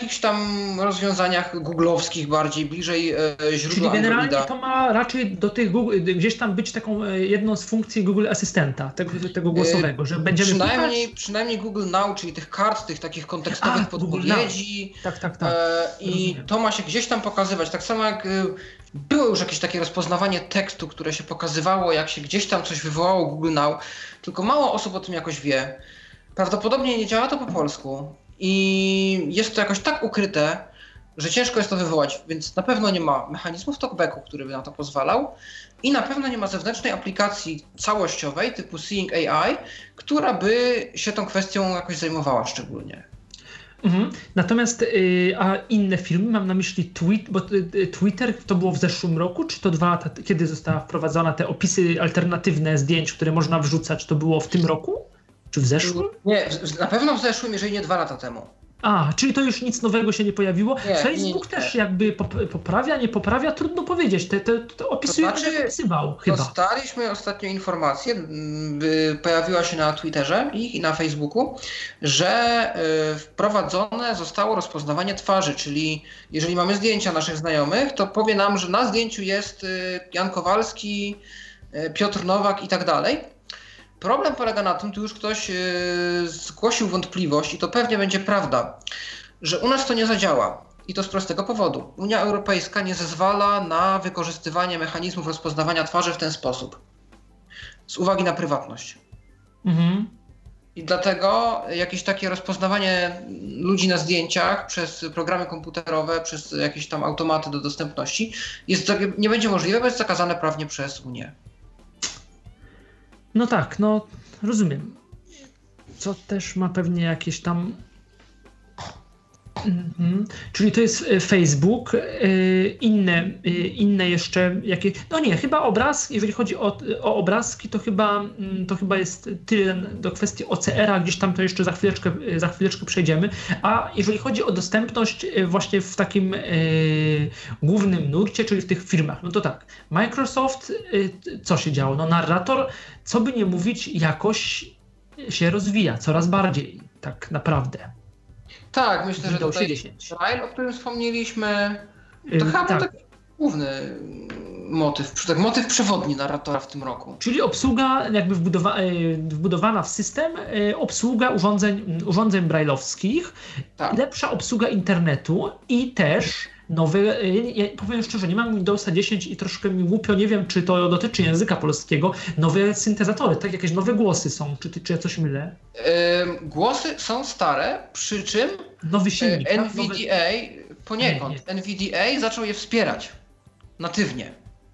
jakichś tam rozwiązaniach googlowskich bardziej, bliżej źródła Czyli generalnie Androida. to ma raczej do tych Google, gdzieś tam być taką jedną z funkcji Google Asystenta, tego głosowego, że będziemy Przynajmniej Google Now, czyli tych kart, tych takich kontekstowych podpowiedzi. Tak. I to ma się gdzieś tam pokazywać. Tak samo jak było już jakieś takie rozpoznawanie tekstu, które się pokazywało, jak się gdzieś tam coś wywołało Google Now, tylko mało osób o tym jakoś wie. Prawdopodobnie nie działa to po polsku i jest to jakoś tak ukryte, że ciężko jest to wywołać, więc na pewno nie ma mechanizmów talkbacku, który by na to pozwalał i na pewno nie ma zewnętrznej aplikacji całościowej typu Seeing AI, która by się tą kwestią jakoś zajmowała szczególnie. Natomiast a inne firmy, mam na myśli Twitter, to było w zeszłym roku, czy to 2 lata, kiedy została wprowadzona te opisy alternatywne zdjęć, które można wrzucać, to było w tym roku? Czy w zeszłym? Nie, na pewno w zeszłym, jeżeli nie 2 lata temu. Czyli to już nic nowego się nie pojawiło. Facebook też jakby poprawia, nie poprawia, trudno powiedzieć. Te opisuje, to znaczy, opisywał chyba. Dostaliśmy ostatnio informację, pojawiła się na Twitterze i na Facebooku, że wprowadzone zostało rozpoznawanie twarzy, czyli jeżeli mamy zdjęcia naszych znajomych, to powie nam, że na zdjęciu jest Jan Kowalski, Piotr Nowak i tak dalej. Problem polega na tym, tu już ktoś zgłosił wątpliwość i to pewnie będzie prawda, że u nas to nie zadziała i to z prostego powodu. Unia Europejska nie zezwala na wykorzystywanie mechanizmów rozpoznawania twarzy w ten sposób, z uwagi na prywatność. I dlatego jakieś takie rozpoznawanie ludzi na zdjęciach przez programy komputerowe, przez jakieś tam automaty do dostępności nie będzie możliwe, bo jest zakazane prawnie przez Unię. No tak, rozumiem. Co też ma pewnie jakieś tam... Czyli to jest Facebook, inne jeszcze jakie... No nie, chyba obrazki, jeżeli chodzi o obrazki, to chyba jest tyle do kwestii OCR-a, gdzieś tam to jeszcze za chwileczkę przejdziemy. A jeżeli chodzi o dostępność właśnie w takim głównym nurcie, czyli w tych firmach, no to tak, Microsoft, co się działo? No narrator, co by nie mówić, jakoś się rozwija coraz bardziej, tak naprawdę. Tak, myślę, że tutaj trial, o którym wspomnieliśmy, to chyba był taki główny motyw przewodni narratora w tym roku. Czyli obsługa jakby wbudowana w system, obsługa urządzeń brailleowskich, lepsza obsługa internetu i też nowe, ja powiem szczerze, nie mam Windowsa 10 i troszkę mi głupio, nie wiem, czy to dotyczy języka polskiego, nowe syntezatory, tak? Jakieś nowe głosy są, czy ja coś mylę? Głosy są stare, przy czym nowy silnik, NVDA poniekąd. NVDA zaczął je wspierać natywnie.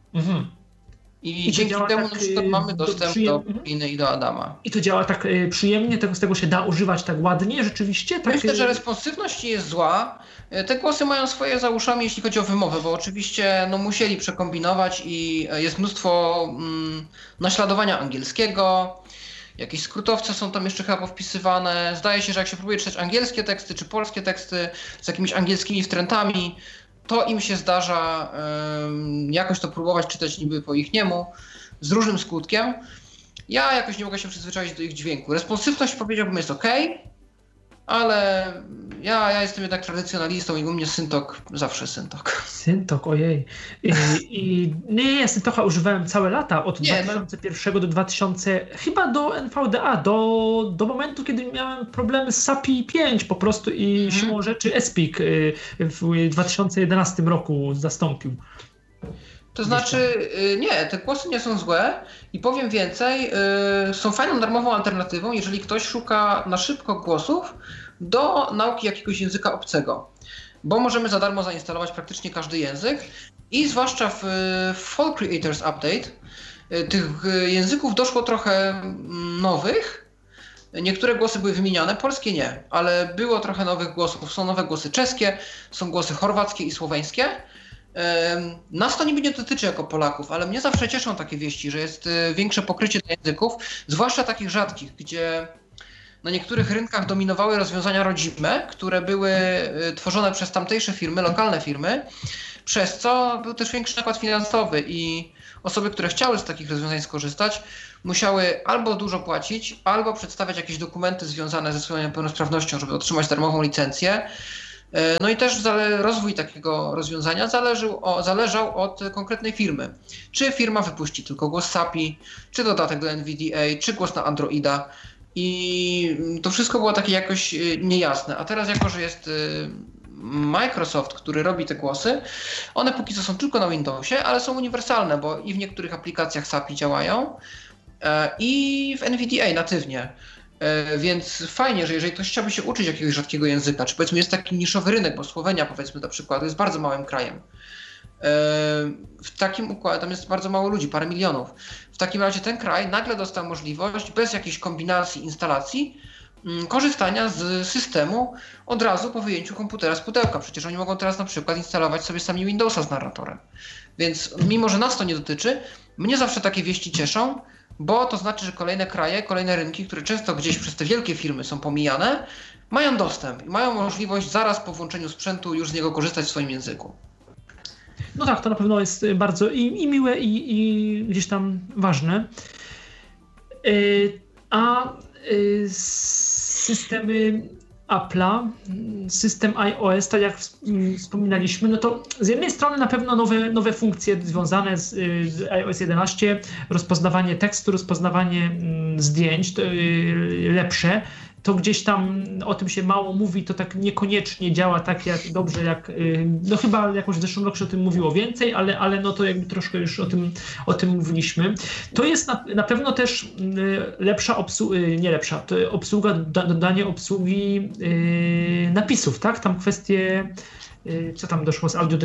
I dzięki temu na przykład mamy dostęp do Liny i do Adama. I to działa tak przyjemnie, z tego się da używać tak ładnie, rzeczywiście? Tak... Myślę, że responsywność nie jest zła. Te głosy mają swoje za uszami, jeśli chodzi o wymowę, bo oczywiście musieli przekombinować i jest mnóstwo naśladowania angielskiego. Jakieś skrótowce są tam jeszcze chyba powpisywane. Zdaje się, że jak się próbuje czytać angielskie teksty czy polskie teksty z jakimiś angielskimi wtrętami, to im się zdarza jakoś to próbować czytać niby po ich niemu, z różnym skutkiem. Ja jakoś nie mogę się przyzwyczaić do ich dźwięku. Responsywność, powiedziałbym, jest ok, ale ja jestem jednak tradycjonalistą i u mnie syntok zawsze syntok. Syntok, ojej. Nie, syntoka używałem całe lata, od 2001 do 2000, chyba do NVDA, do momentu, kiedy miałem problemy z SAPI 5 po prostu i siłą rzeczy ESPIK w 2011 roku zastąpił. To znaczy, nie, te głosy nie są złe i powiem więcej, są fajną darmową alternatywą, jeżeli ktoś szuka na szybko głosów do nauki jakiegoś języka obcego, bo możemy za darmo zainstalować praktycznie każdy język i zwłaszcza w Fall Creators Update tych języków doszło trochę nowych. Niektóre głosy były wymieniane, polskie nie, ale było trochę nowych głosów. Są nowe głosy czeskie, są głosy chorwackie i słoweńskie. Nas to niby nie dotyczy jako Polaków, ale mnie zawsze cieszą takie wieści, że jest większe pokrycie języków, zwłaszcza takich rzadkich, gdzie na niektórych rynkach dominowały rozwiązania rodzime, które były tworzone przez tamtejsze firmy, lokalne firmy, przez co był też większy nakład finansowy i osoby, które chciały z takich rozwiązań skorzystać, musiały albo dużo płacić, albo przedstawiać jakieś dokumenty związane ze swoją niepełnosprawnością, żeby otrzymać darmową licencję. No i też rozwój takiego rozwiązania zależał od konkretnej firmy. Czy firma wypuści tylko głos SAPI, czy dodatek do NVDA, czy głos na Androida. I to wszystko było takie jakoś niejasne. A teraz jako, że jest Microsoft, który robi te głosy, one póki co są tylko na Windowsie, ale są uniwersalne, bo i w niektórych aplikacjach SAPI działają, i w NVDA natywnie. Więc fajnie, że jeżeli ktoś chciałby się uczyć jakiegoś rzadkiego języka, czy powiedzmy jest taki niszowy rynek, bo Słowenia powiedzmy na przykład jest bardzo małym krajem. W takim układzie tam jest bardzo mało ludzi, parę milionów. W takim razie ten kraj nagle dostał możliwość bez jakiejś kombinacji, instalacji, korzystania z systemu od razu po wyjęciu komputera z pudełka. Przecież oni mogą teraz na przykład instalować sobie sami Windowsa z narratorem. Więc mimo, że nas to nie dotyczy, mnie zawsze takie wieści cieszą, bo to znaczy, że kolejne kraje, kolejne rynki, które często gdzieś przez te wielkie firmy są pomijane, mają dostęp i mają możliwość zaraz po włączeniu sprzętu już z niego korzystać w swoim języku. No tak, to na pewno jest bardzo i miłe, i gdzieś tam ważne. Systemy Apple'a, system iOS, tak jak wspominaliśmy, no to z jednej strony na pewno nowe funkcje związane z iOS 11, rozpoznawanie tekstu, rozpoznawanie zdjęć, to lepsze. To gdzieś tam o tym się mało mówi, to tak niekoniecznie działa tak dobrze jak, no chyba jakoś w zeszłym roku się o tym mówiło więcej, ale no to jakby troszkę już o tym mówiliśmy. To jest na pewno też lepsza obsługa, nie lepsza, to obsługa, dodanie obsługi napisów, tak? Tam kwestie, co tam doszło z audio...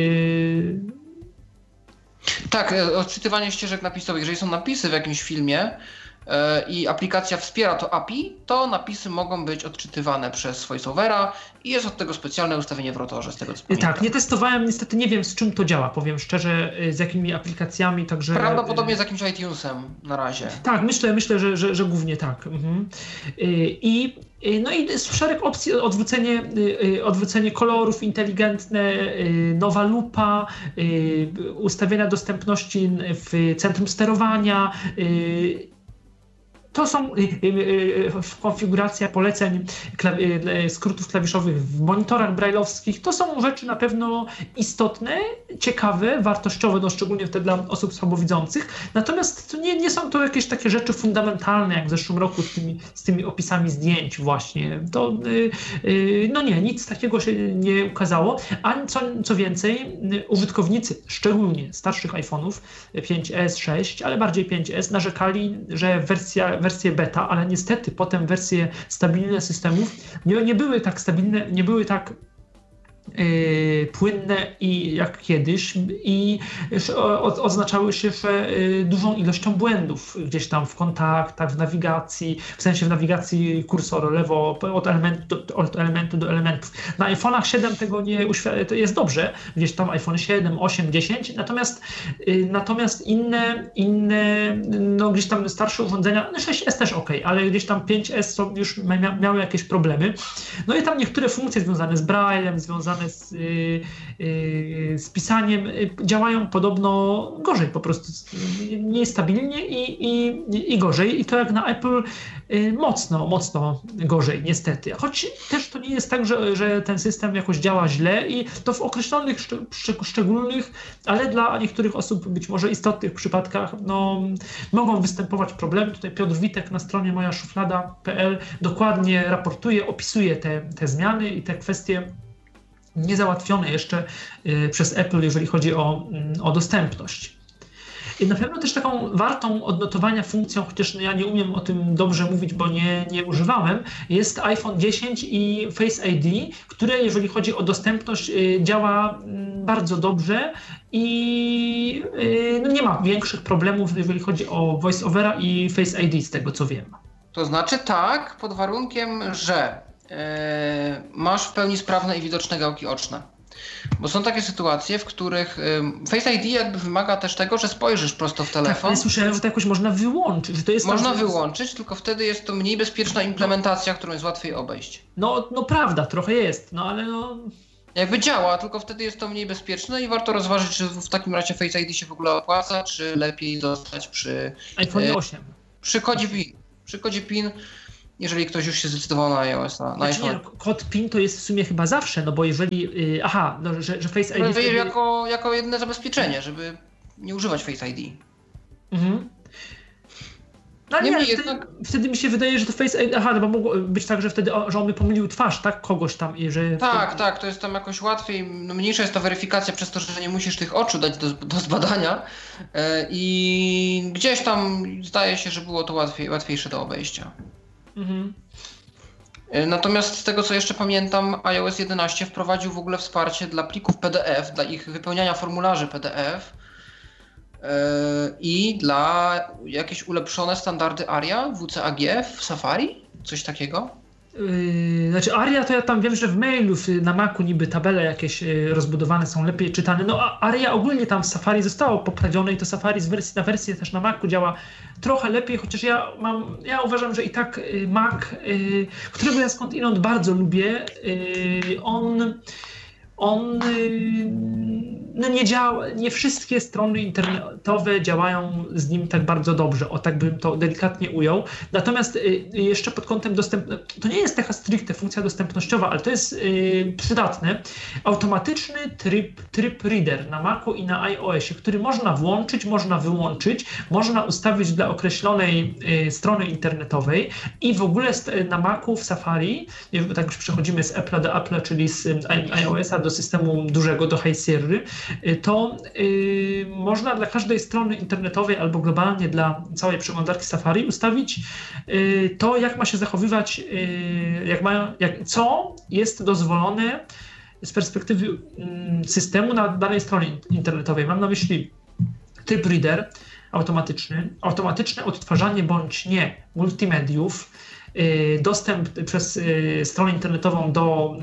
Tak, odczytywanie ścieżek napisowych. Jeżeli są napisy w jakimś filmie, i aplikacja wspiera to API, to napisy mogą być odczytywane przez VoiceOvera i jest od tego specjalne ustawienie w rotorze, z tego co pamiętam. Tak, nie testowałem, niestety nie wiem z czym to działa, powiem szczerze, z jakimi aplikacjami, także... Prawdopodobnie z jakimś iTunesem na razie. Tak, myślę, że głównie tak. No i szereg opcji, odwrócenie kolorów, inteligentne, nowa lupa, ustawienia dostępności w centrum sterowania. To są konfiguracja poleceń skrótów klawiszowych w monitorach braille'owskich. To są rzeczy na pewno istotne, ciekawe, wartościowe, no szczególnie wtedy dla osób słabowidzących. Natomiast to nie są to jakieś takie rzeczy fundamentalne, jak w zeszłym roku z tymi opisami zdjęć właśnie. To no nie, nic takiego się nie ukazało. A co więcej, użytkownicy, szczególnie starszych iPhone'ów 5S, 6, ale bardziej 5S, narzekali, że wersje beta, ale niestety potem wersje stabilne systemów nie były tak stabilne, nie były tak płynne i jak kiedyś i oznaczały się dużą ilością błędów gdzieś tam w kontaktach, w nawigacji, w sensie w nawigacji kursor lewo od elementu do elementów. Na iPhone'ach 7 tego nie to jest dobrze, gdzieś tam iPhone 7, 8, 10, natomiast inne no gdzieś tam starsze urządzenia, no 6S też ok, ale gdzieś tam 5S już miały jakieś problemy. No i tam niektóre funkcje związane z Braille'em, związane z pisaniem działają podobno gorzej, po prostu niestabilnie i gorzej. I to jak na Apple mocno gorzej, niestety. Choć też to nie jest tak, że ten system jakoś działa źle i to w określonych szczególnych, ale dla niektórych osób być może istotnych przypadkach no, mogą występować problemy. Tutaj Piotr Witek na stronie mojaszuflada.pl dokładnie raportuje, opisuje te zmiany i te kwestie niezałatwione jeszcze przez Apple, jeżeli chodzi o dostępność. I na pewno też taką wartą odnotowania funkcją, chociaż ja nie umiem o tym dobrze mówić, bo nie używałem, jest iPhone 10 i Face ID, które jeżeli chodzi o dostępność działa bardzo dobrze i no nie ma większych problemów, jeżeli chodzi o VoiceOvera i Face ID, z tego co wiem. To znaczy tak, pod warunkiem, że masz w pełni sprawne i widoczne gałki oczne. Bo są takie sytuacje, w których Face ID jakby wymaga też tego, że spojrzysz prosto w telefon. Tak, słyszałem, że to jakoś można wyłączyć. Że to jest można wyłączyć, tylko wtedy jest to mniej bezpieczna implementacja, którą jest łatwiej obejść. No prawda, trochę jest, no ale no... Jakby działa, tylko wtedy jest to mniej bezpieczne i warto rozważyć, czy w takim razie Face ID się w ogóle opłaca, czy lepiej dostać przy... iPhone 8. Przy kodzie PIN. Przy kodzie PIN jeżeli ktoś już się zdecydował na iOS-a. Znaczy nie, kod PIN to jest w sumie chyba zawsze, no bo jeżeli... że Face ID... Wtedy... jako jedyne zabezpieczenie, żeby nie używać Face ID. Mhm. No nie, wtedy mi się wydaje, że to Face ID... no bo mogło być tak, że wtedy że on by pomylił twarz, tak? Kogoś tam i że... Tak, to jest tam jakoś łatwiej. No mniejsza jest ta weryfikacja przez to, że nie musisz tych oczu dać do zbadania i gdzieś tam zdaje się, że było to łatwiejsze do obejścia. Mhm. Natomiast z tego, co jeszcze pamiętam, iOS 11 wprowadził w ogóle wsparcie dla plików PDF, dla ich wypełniania formularzy PDF i dla jakieś ulepszone standardy ARIA, WCAG w Safari? Coś takiego? Znaczy ARIA to ja tam wiem, że w mailu na Macu niby tabele jakieś rozbudowane są lepiej czytane. No a ARIA ogólnie tam w Safari zostało poprawione i to Safari z wersji na wersję też na Macu działa trochę lepiej, chociaż ja uważam, że i tak Mac, którego ja skądinąd bardzo lubię, on no nie działa, nie wszystkie strony internetowe działają z nim tak bardzo dobrze, tak bym to delikatnie ujął. Natomiast jeszcze pod kątem to nie jest taka stricte funkcja dostępnościowa, ale to jest przydatne. Automatyczny tryb reader na Macu i na iOSie, który można włączyć, można wyłączyć, można ustawić dla określonej strony internetowej i w ogóle na Macu w Safari, tak już przechodzimy z Apple'a do Apple'a, czyli z iOSa do systemu dużego, do High Sierry, to można dla każdej strony internetowej albo globalnie dla całej przeglądarki Safari ustawić to, jak ma się zachowywać, co jest dozwolone z perspektywy systemu na danej stronie internetowej. Mam na myśli tryb reader automatyczne odtwarzanie bądź nie multimediów, dostęp przez stronę internetową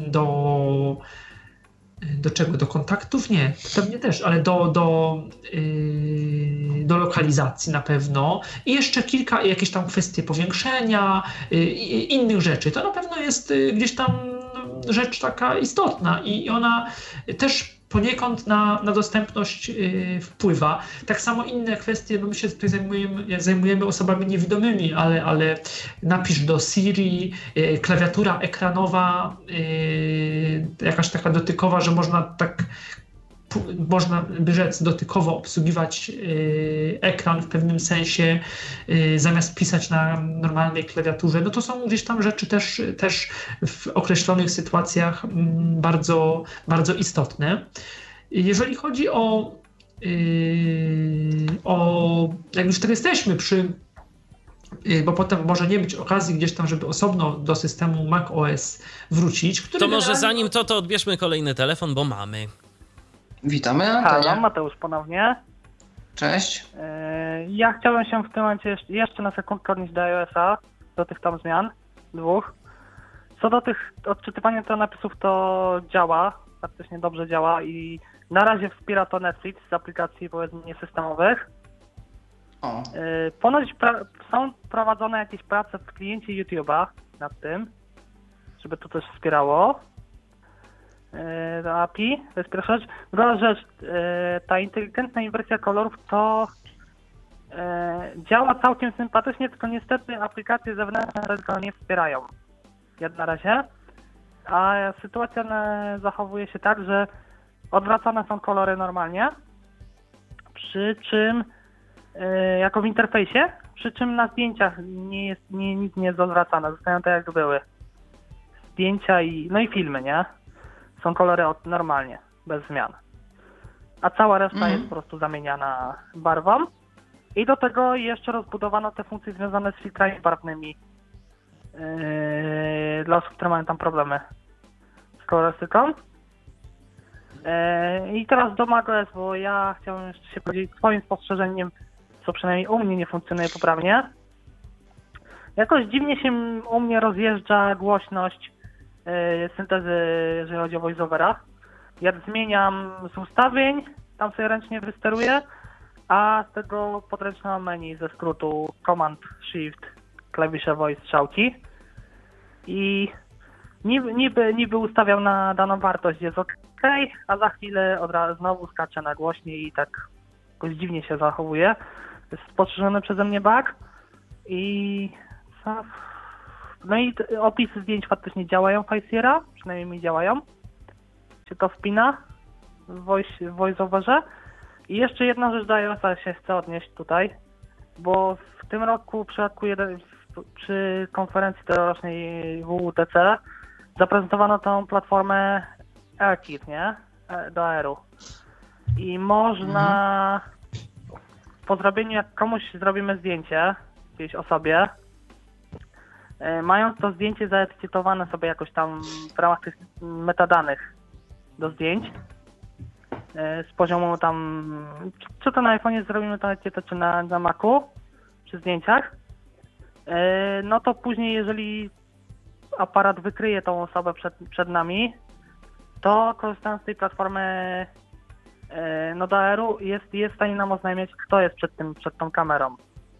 do czego? Do kontaktów? Nie, pewnie też, ale do lokalizacji na pewno i jeszcze kilka jakieś tam kwestie powiększenia i innych rzeczy. To na pewno jest gdzieś tam rzecz taka istotna i ona też poniekąd na dostępność wpływa. Tak samo inne kwestie, no my się tutaj zajmujemy osobami niewidomymi, ale napisz do Siri, klawiatura ekranowa, jakaś taka dotykowa, że można by rzec dotykowo obsługiwać ekran w pewnym sensie, zamiast pisać na normalnej klawiaturze. No to są gdzieś tam rzeczy też w określonych sytuacjach bardzo, bardzo istotne. Jeżeli chodzi o jak już tak jesteśmy bo potem może nie być okazji gdzieś tam, żeby osobno do systemu macOS wrócić. To może zanim to odbierzmy kolejny telefon, bo mamy. Witamy. Halo, Mateusz ponownie. Cześć. Ja chciałem się w tym momencie jeszcze na sekundkę odnieść do iOS-a, do tych tam zmian, 2. Co do tych odczytywania tych napisów, to działa, faktycznie dobrze działa i na razie wspiera to Netflix z aplikacji powiedzmy niesystemowych. Ponoć są prowadzone jakieś prace w kliencie YouTube'a nad tym, żeby to też wspierało. API, to jest pierwsza rzecz. Druga rzecz, ta inteligentna inwersja kolorów to działa całkiem sympatycznie, tylko niestety aplikacje zewnętrzne tego nie wspierają. Jak na razie. A sytuacja zachowuje się tak, że odwracane są kolory normalnie, przy czym jako w interfejsie, przy czym na zdjęciach nic nie jest odwracane, zostają tak jak były. Zdjęcia i filmy, nie? Są kolory normalnie, bez zmian. A cała reszta jest po prostu zamieniana barwą. I do tego jeszcze rozbudowano te funkcje związane z filtrami barwnymi dla osób, które mają tam problemy z kolorystyką. I teraz do macOS, bo ja chciałem jeszcze się podzielić swoim spostrzeżeniem, co przynajmniej u mnie nie funkcjonuje poprawnie. Jakoś dziwnie się u mnie rozjeżdża głośność syntezy, jeżeli chodzi o voice-overach. Jak zmieniam z ustawień, tam sobie ręcznie wysteruję, a z tego podręcznego menu ze skrótu Command Shift klawisze voice strzałki i niby ustawiam na daną wartość, jest OK, a za chwilę od razu znowu skaczę na głośniej i tak jakoś dziwnie się zachowuje. Jest spostrzeżony przeze mnie bug i No i opisy zdjęć faktycznie działają w High przynajmniej mi działają. Się to wpina w VoiceOverze. I jeszcze jedna rzecz do iOS-a się chcę odnieść tutaj, bo w tym roku przy konferencji tegorocznej WWDC zaprezentowano tą platformę AirKit, nie? Do AirU. I można po zrobieniu, jak komuś zrobimy zdjęcie jakiejś osobie, mając to zdjęcie zaetykietowane sobie jakoś tam w ramach tych metadanych do zdjęć, z poziomu tam, czy to na iPhone'ie zrobimy tą etykietę, czy na Macu, przy zdjęciach, no to później, jeżeli aparat wykryje tą osobę przed nami, to korzystając z tej platformy do AirU jest w stanie nam oznajmiać, kto jest przed tą kamerą.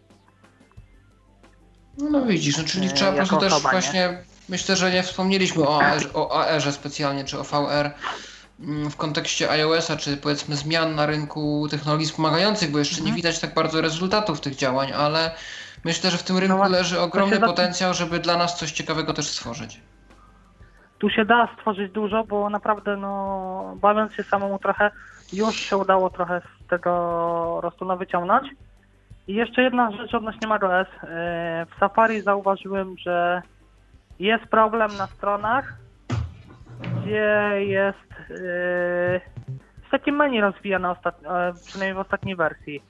No widzisz, no czyli trzeba po prostu też osoba, właśnie, myślę, że nie wspomnieliśmy o AR-ze specjalnie, czy o VR w kontekście iOS-a, czy powiedzmy zmian na rynku technologii wspomagających, bo jeszcze nie widać tak bardzo rezultatów tych działań, ale myślę, że w tym rynku leży ogromny potencjał, żeby dla nas coś ciekawego też stworzyć. Tu się da stworzyć dużo, bo naprawdę bawiąc się samemu trochę, już się udało trochę z tego Rostuna wyciągnąć. I jeszcze jedna rzecz odnośnie macOS. W Safari zauważyłem, że jest problem na stronach, gdzie jest takie menu rozwijane przynajmniej w ostatniej wersji.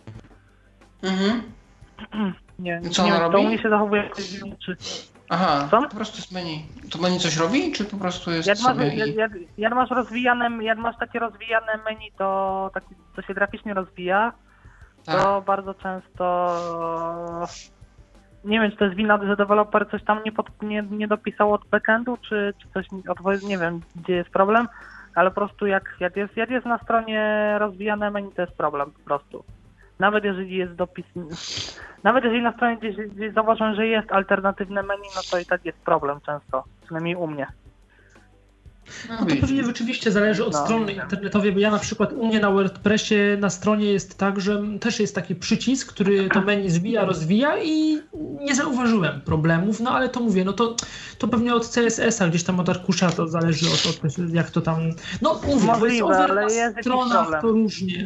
Nie, co ono robi? To u mnie się zachowuje czy... Aha, co? Po prostu jest menu. To menu coś robi, czy po prostu jest jak masz takie rozwijane menu, to się graficznie rozwija, to bardzo często nie wiem, czy to jest wina, że deweloper coś tam nie dopisał od backendu, czy coś, nie wiem, gdzie jest problem, ale po prostu jak jest na stronie rozwijane menu, to jest problem po prostu. Nawet jeżeli jest nawet jeżeli na stronie gdzieś zauważam, że jest alternatywne menu, no to i tak jest problem często, przynajmniej u mnie. No to pewnie rzeczywiście zależy od strony internetowej, bo ja na przykład u mnie na WordPressie na stronie jest tak, że też jest taki przycisk, który to menu zwija, rozwija i nie zauważyłem problemów, no ale to mówię, no to pewnie od CSS-a, gdzieś tam od arkusza to zależy od jak to tam, no mówię, możliwe, ale jest na stronach to różnie.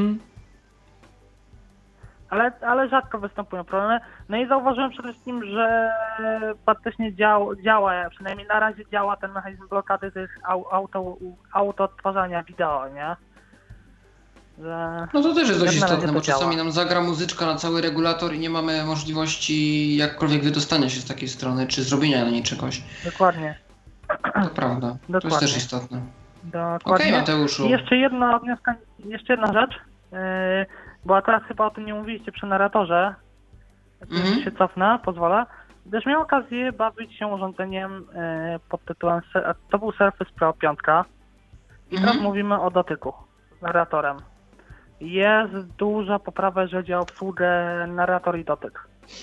Ale rzadko występują problemy. No i zauważyłem przede wszystkim, że faktycznie działa, przynajmniej na razie działa ten mechanizm blokady tych auto odtwarzania wideo, nie? No to też jest dość istotne, bo czasami nam zagra muzyczka na cały regulator i nie mamy możliwości jakkolwiek wydostania się z takiej strony, czy zrobienia na niej czegoś. Dokładnie. To prawda. Dokładnie. To jest też istotne. Dokładnie. Okej, Mateuszu. I jeszcze jedna rzecz. Bo akurat chyba o tym nie mówiliście przy narratorze, się cofnę, pozwolę, gdyż miałem okazję bawić się urządzeniem pod tytułem, to był Surface Pro 5 i teraz mówimy o dotyku z narratorem. Jest duża poprawa, jeżeli chodzi o obsługę narrator i dotyk.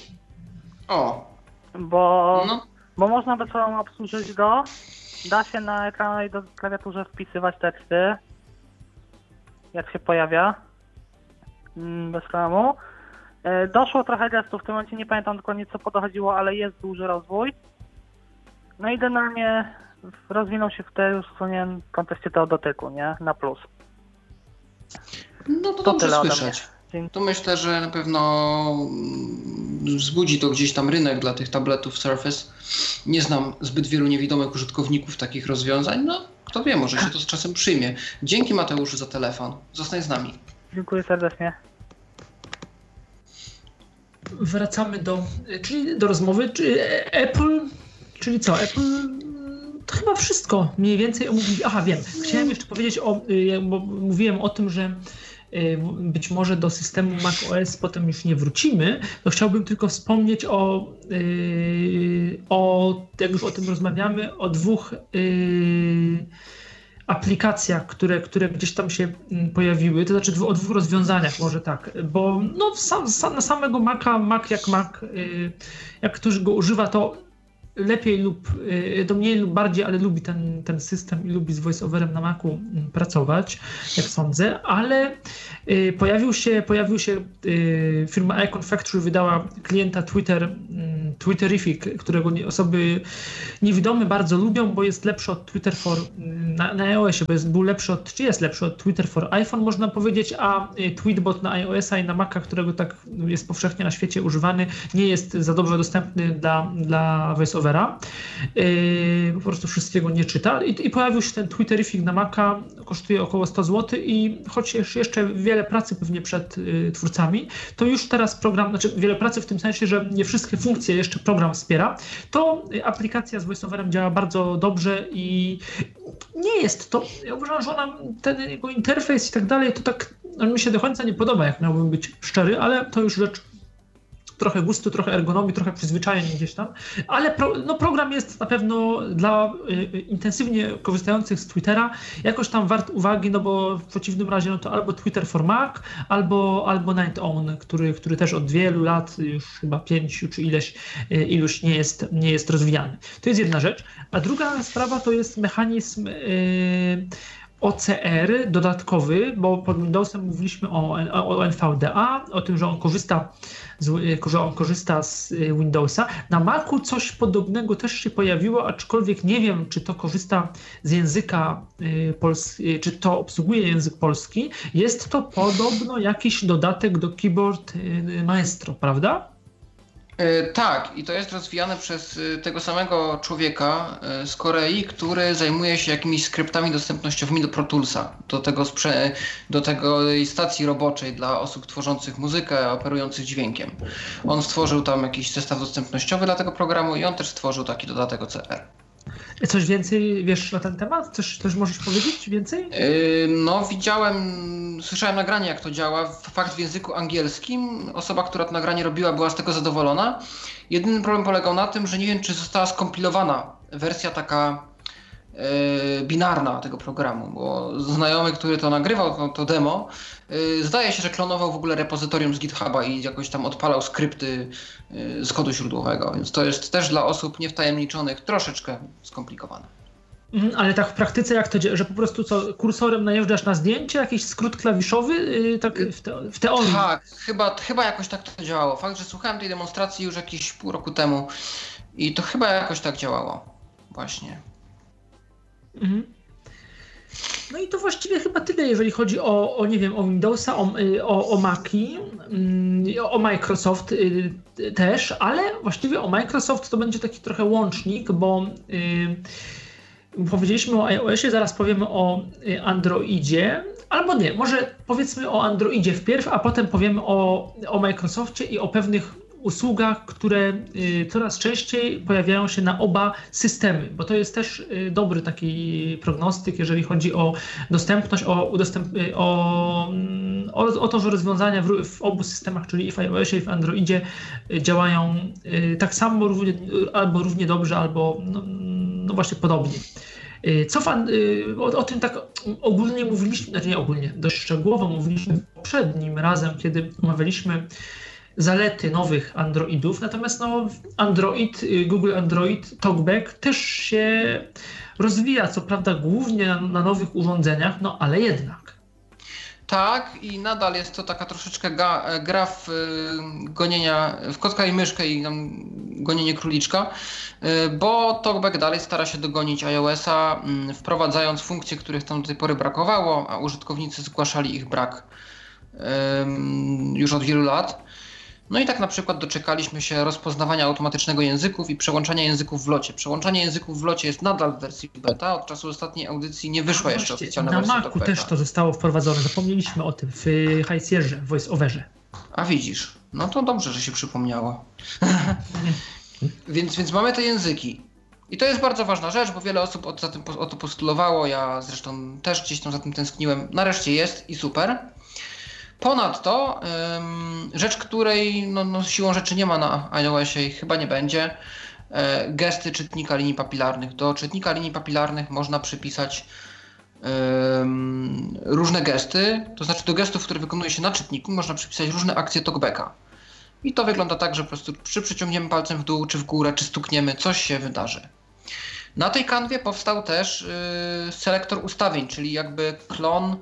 Bo można by sobie obsłużyć go, da się na ekranie i do klawiaturze wpisywać teksty, jak się pojawia. Bez problemu. Doszło trochę gestów, w tym momencie nie pamiętam dokładnie co podochodziło, ale jest duży rozwój. No i generalnie rozwinął się w kontekście tego dotyku, nie? Na plus. No to dobrze słyszeć. To myślę, że na pewno wzbudzi to gdzieś tam rynek dla tych tabletów Surface. Nie znam zbyt wielu niewidomych użytkowników takich rozwiązań. No, kto wie, może się to z czasem przyjmie. Dzięki Mateuszu za telefon. Zostań z nami. Dziękuję serdecznie. Wracamy do rozmowy. Apple, czyli co? Apple to chyba wszystko mniej więcej omówili. Aha, wiem. Chciałem jeszcze powiedzieć bo mówiłem o tym, że być może do systemu macOS potem już nie wrócimy, to chciałbym tylko wspomnieć jak już o tym rozmawiamy, o dwóch aplikacjach, które gdzieś tam się pojawiły, to znaczy o dwóch rozwiązaniach może tak, bo na samego Maca, Mac jak Mac, jak ktoś go używa, to lepiej lub to mniej lub bardziej, ale lubi ten system i lubi z VoiceOverem na Macu pracować, jak sądzę, ale pojawił się firma Icon Factory wydała klienta Twitter Twitterific, którego osoby niewidome bardzo lubią, bo jest lepszy od Twitter for na iOSie, bo jest lepszy od Twitter for iPhone, można powiedzieć, a Tweetbot na iOS-a i na Maca, którego tak jest powszechnie na świecie używany, nie jest za dobrze dostępny dla VoiceOvera. Po prostu wszystkiego nie czyta. I pojawił się ten Twitterific na Maca, kosztuje około 100 zł i choć jeszcze wiele pracy pewnie przed twórcami, to już teraz program, znaczy wiele pracy w tym sensie, że nie wszystkie funkcje jeszcze program wspiera, to aplikacja z VoiceOverem działa bardzo dobrze i nie jest to, ja uważam, że ten jego interfejs i tak dalej, to tak mi się do końca nie podoba, jak miałbym być szczery, ale to już rzecz trochę gustu, trochę ergonomii, trochę przyzwyczajeń gdzieś tam, ale program jest na pewno dla intensywnie korzystających z Twittera jakoś tam wart uwagi, no bo w przeciwnym razie no to albo Twitter for Mac, albo Night Own, który też od wielu lat, już chyba 5 czy iluś nie jest rozwijany. To jest jedna rzecz. A druga sprawa to jest mechanizm OCR dodatkowy, bo pod Windowsem mówiliśmy o NVDA, o tym, że on korzysta z Windowsa. Na Macu coś podobnego też się pojawiło, aczkolwiek nie wiem, czy to korzysta z języka polskiego, czy to obsługuje język polski. Jest to podobno jakiś dodatek do Keyboard Maestro, prawda? Tak, i to jest rozwijane przez tego samego człowieka z Korei, który zajmuje się jakimiś skryptami dostępnościowymi do Pro Toolsa, do tej stacji roboczej dla osób tworzących muzykę, operujących dźwiękiem. On stworzył tam jakiś zestaw dostępnościowy dla tego programu i on też stworzył taki dodatek OCR. Coś więcej wiesz na ten temat? Coś możesz powiedzieć więcej? No słyszałem nagranie, jak to działa. Fakt w języku angielskim. Osoba, która to nagranie robiła, była z tego zadowolona. Jedyny problem polegał na tym, że nie wiem, czy została skompilowana wersja taka binarna tego programu, bo znajomy, który to nagrywał, to demo, zdaje się, że klonował w ogóle repozytorium z GitHuba i jakoś tam odpalał skrypty z kodu źródłowego, więc to jest też dla osób niewtajemniczonych troszeczkę skomplikowane. Ale tak w praktyce jak to dzieje, że po prostu kursorem najeżdżasz na zdjęcie, jakiś skrót klawiszowy, tak w teorii? Tak, chyba jakoś tak to działało. Fakt, że słuchałem tej demonstracji już jakieś pół roku temu i to chyba jakoś tak działało właśnie. No i to właściwie chyba tyle, jeżeli chodzi o nie wiem, o Windowsa, o Maci, o Microsoft też, ale właściwie o Microsoft to będzie taki trochę łącznik, bo powiedzieliśmy o iOSie, zaraz powiemy o Androidzie, albo nie, może powiedzmy o Androidzie wpierw, a potem powiemy o Microsoftie i o pewnych usługach, które coraz częściej pojawiają się na oba systemy, bo to jest też dobry taki prognostyk, jeżeli chodzi o dostępność, o to, że rozwiązania w obu systemach, czyli i w iOSie, i w Androidzie działają tak samo, albo równie dobrze, albo no właśnie podobnie. O tym tak ogólnie mówiliśmy, znaczy nie ogólnie, dość szczegółowo mówiliśmy poprzednim razem, kiedy omawialiśmy zalety nowych Androidów, natomiast Google Android Talkback też się rozwija, co prawda głównie na nowych urządzeniach, no ale jednak. Tak, i nadal jest to taka troszeczkę gra w gonienia, w kotka i myszkę i gonienie króliczka, bo Talkback dalej stara się dogonić iOS-a, wprowadzając funkcje, których tam do tej pory brakowało, a użytkownicy zgłaszali ich brak już od wielu lat. No i tak na przykład doczekaliśmy się rozpoznawania automatycznego języków i przełączania języków w locie. Przełączanie języków w locie jest nadal w wersji beta, od czasu ostatniej audycji nie wyszła jeszcze oficjalna wersja. Na Macu też to zostało wprowadzone, zapomnieliśmy o tym w High Sierra, w VoiceOverze. A widzisz, no to dobrze, że się przypomniało. więc mamy te języki. I to jest bardzo ważna rzecz, bo wiele osób o to postulowało, ja zresztą też gdzieś tam za tym tęskniłem. Nareszcie jest i super. Ponadto rzecz, której siłą rzeczy nie ma na iOSie i chyba nie będzie, gesty czytnika linii papilarnych. Do czytnika linii papilarnych można przypisać różne gesty, to znaczy do gestów, które wykonuje się na czytniku, można przypisać różne akcje talkbacka. I to wygląda tak, że po prostu przyciągniemy palcem w dół, czy w górę, czy stukniemy, coś się wydarzy. Na tej kanwie powstał też selektor ustawień, czyli jakby klon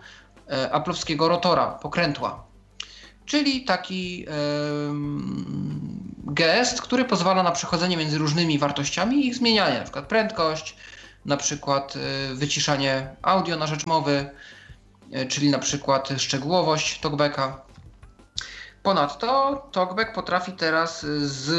Apple'owskiego rotora, pokrętła. Czyli taki gest, który pozwala na przechodzenie między różnymi wartościami i ich zmienianie, na przykład prędkość, na przykład wyciszanie audio na rzecz mowy, czyli na przykład szczegółowość talkbacka. Ponadto talkback potrafi teraz z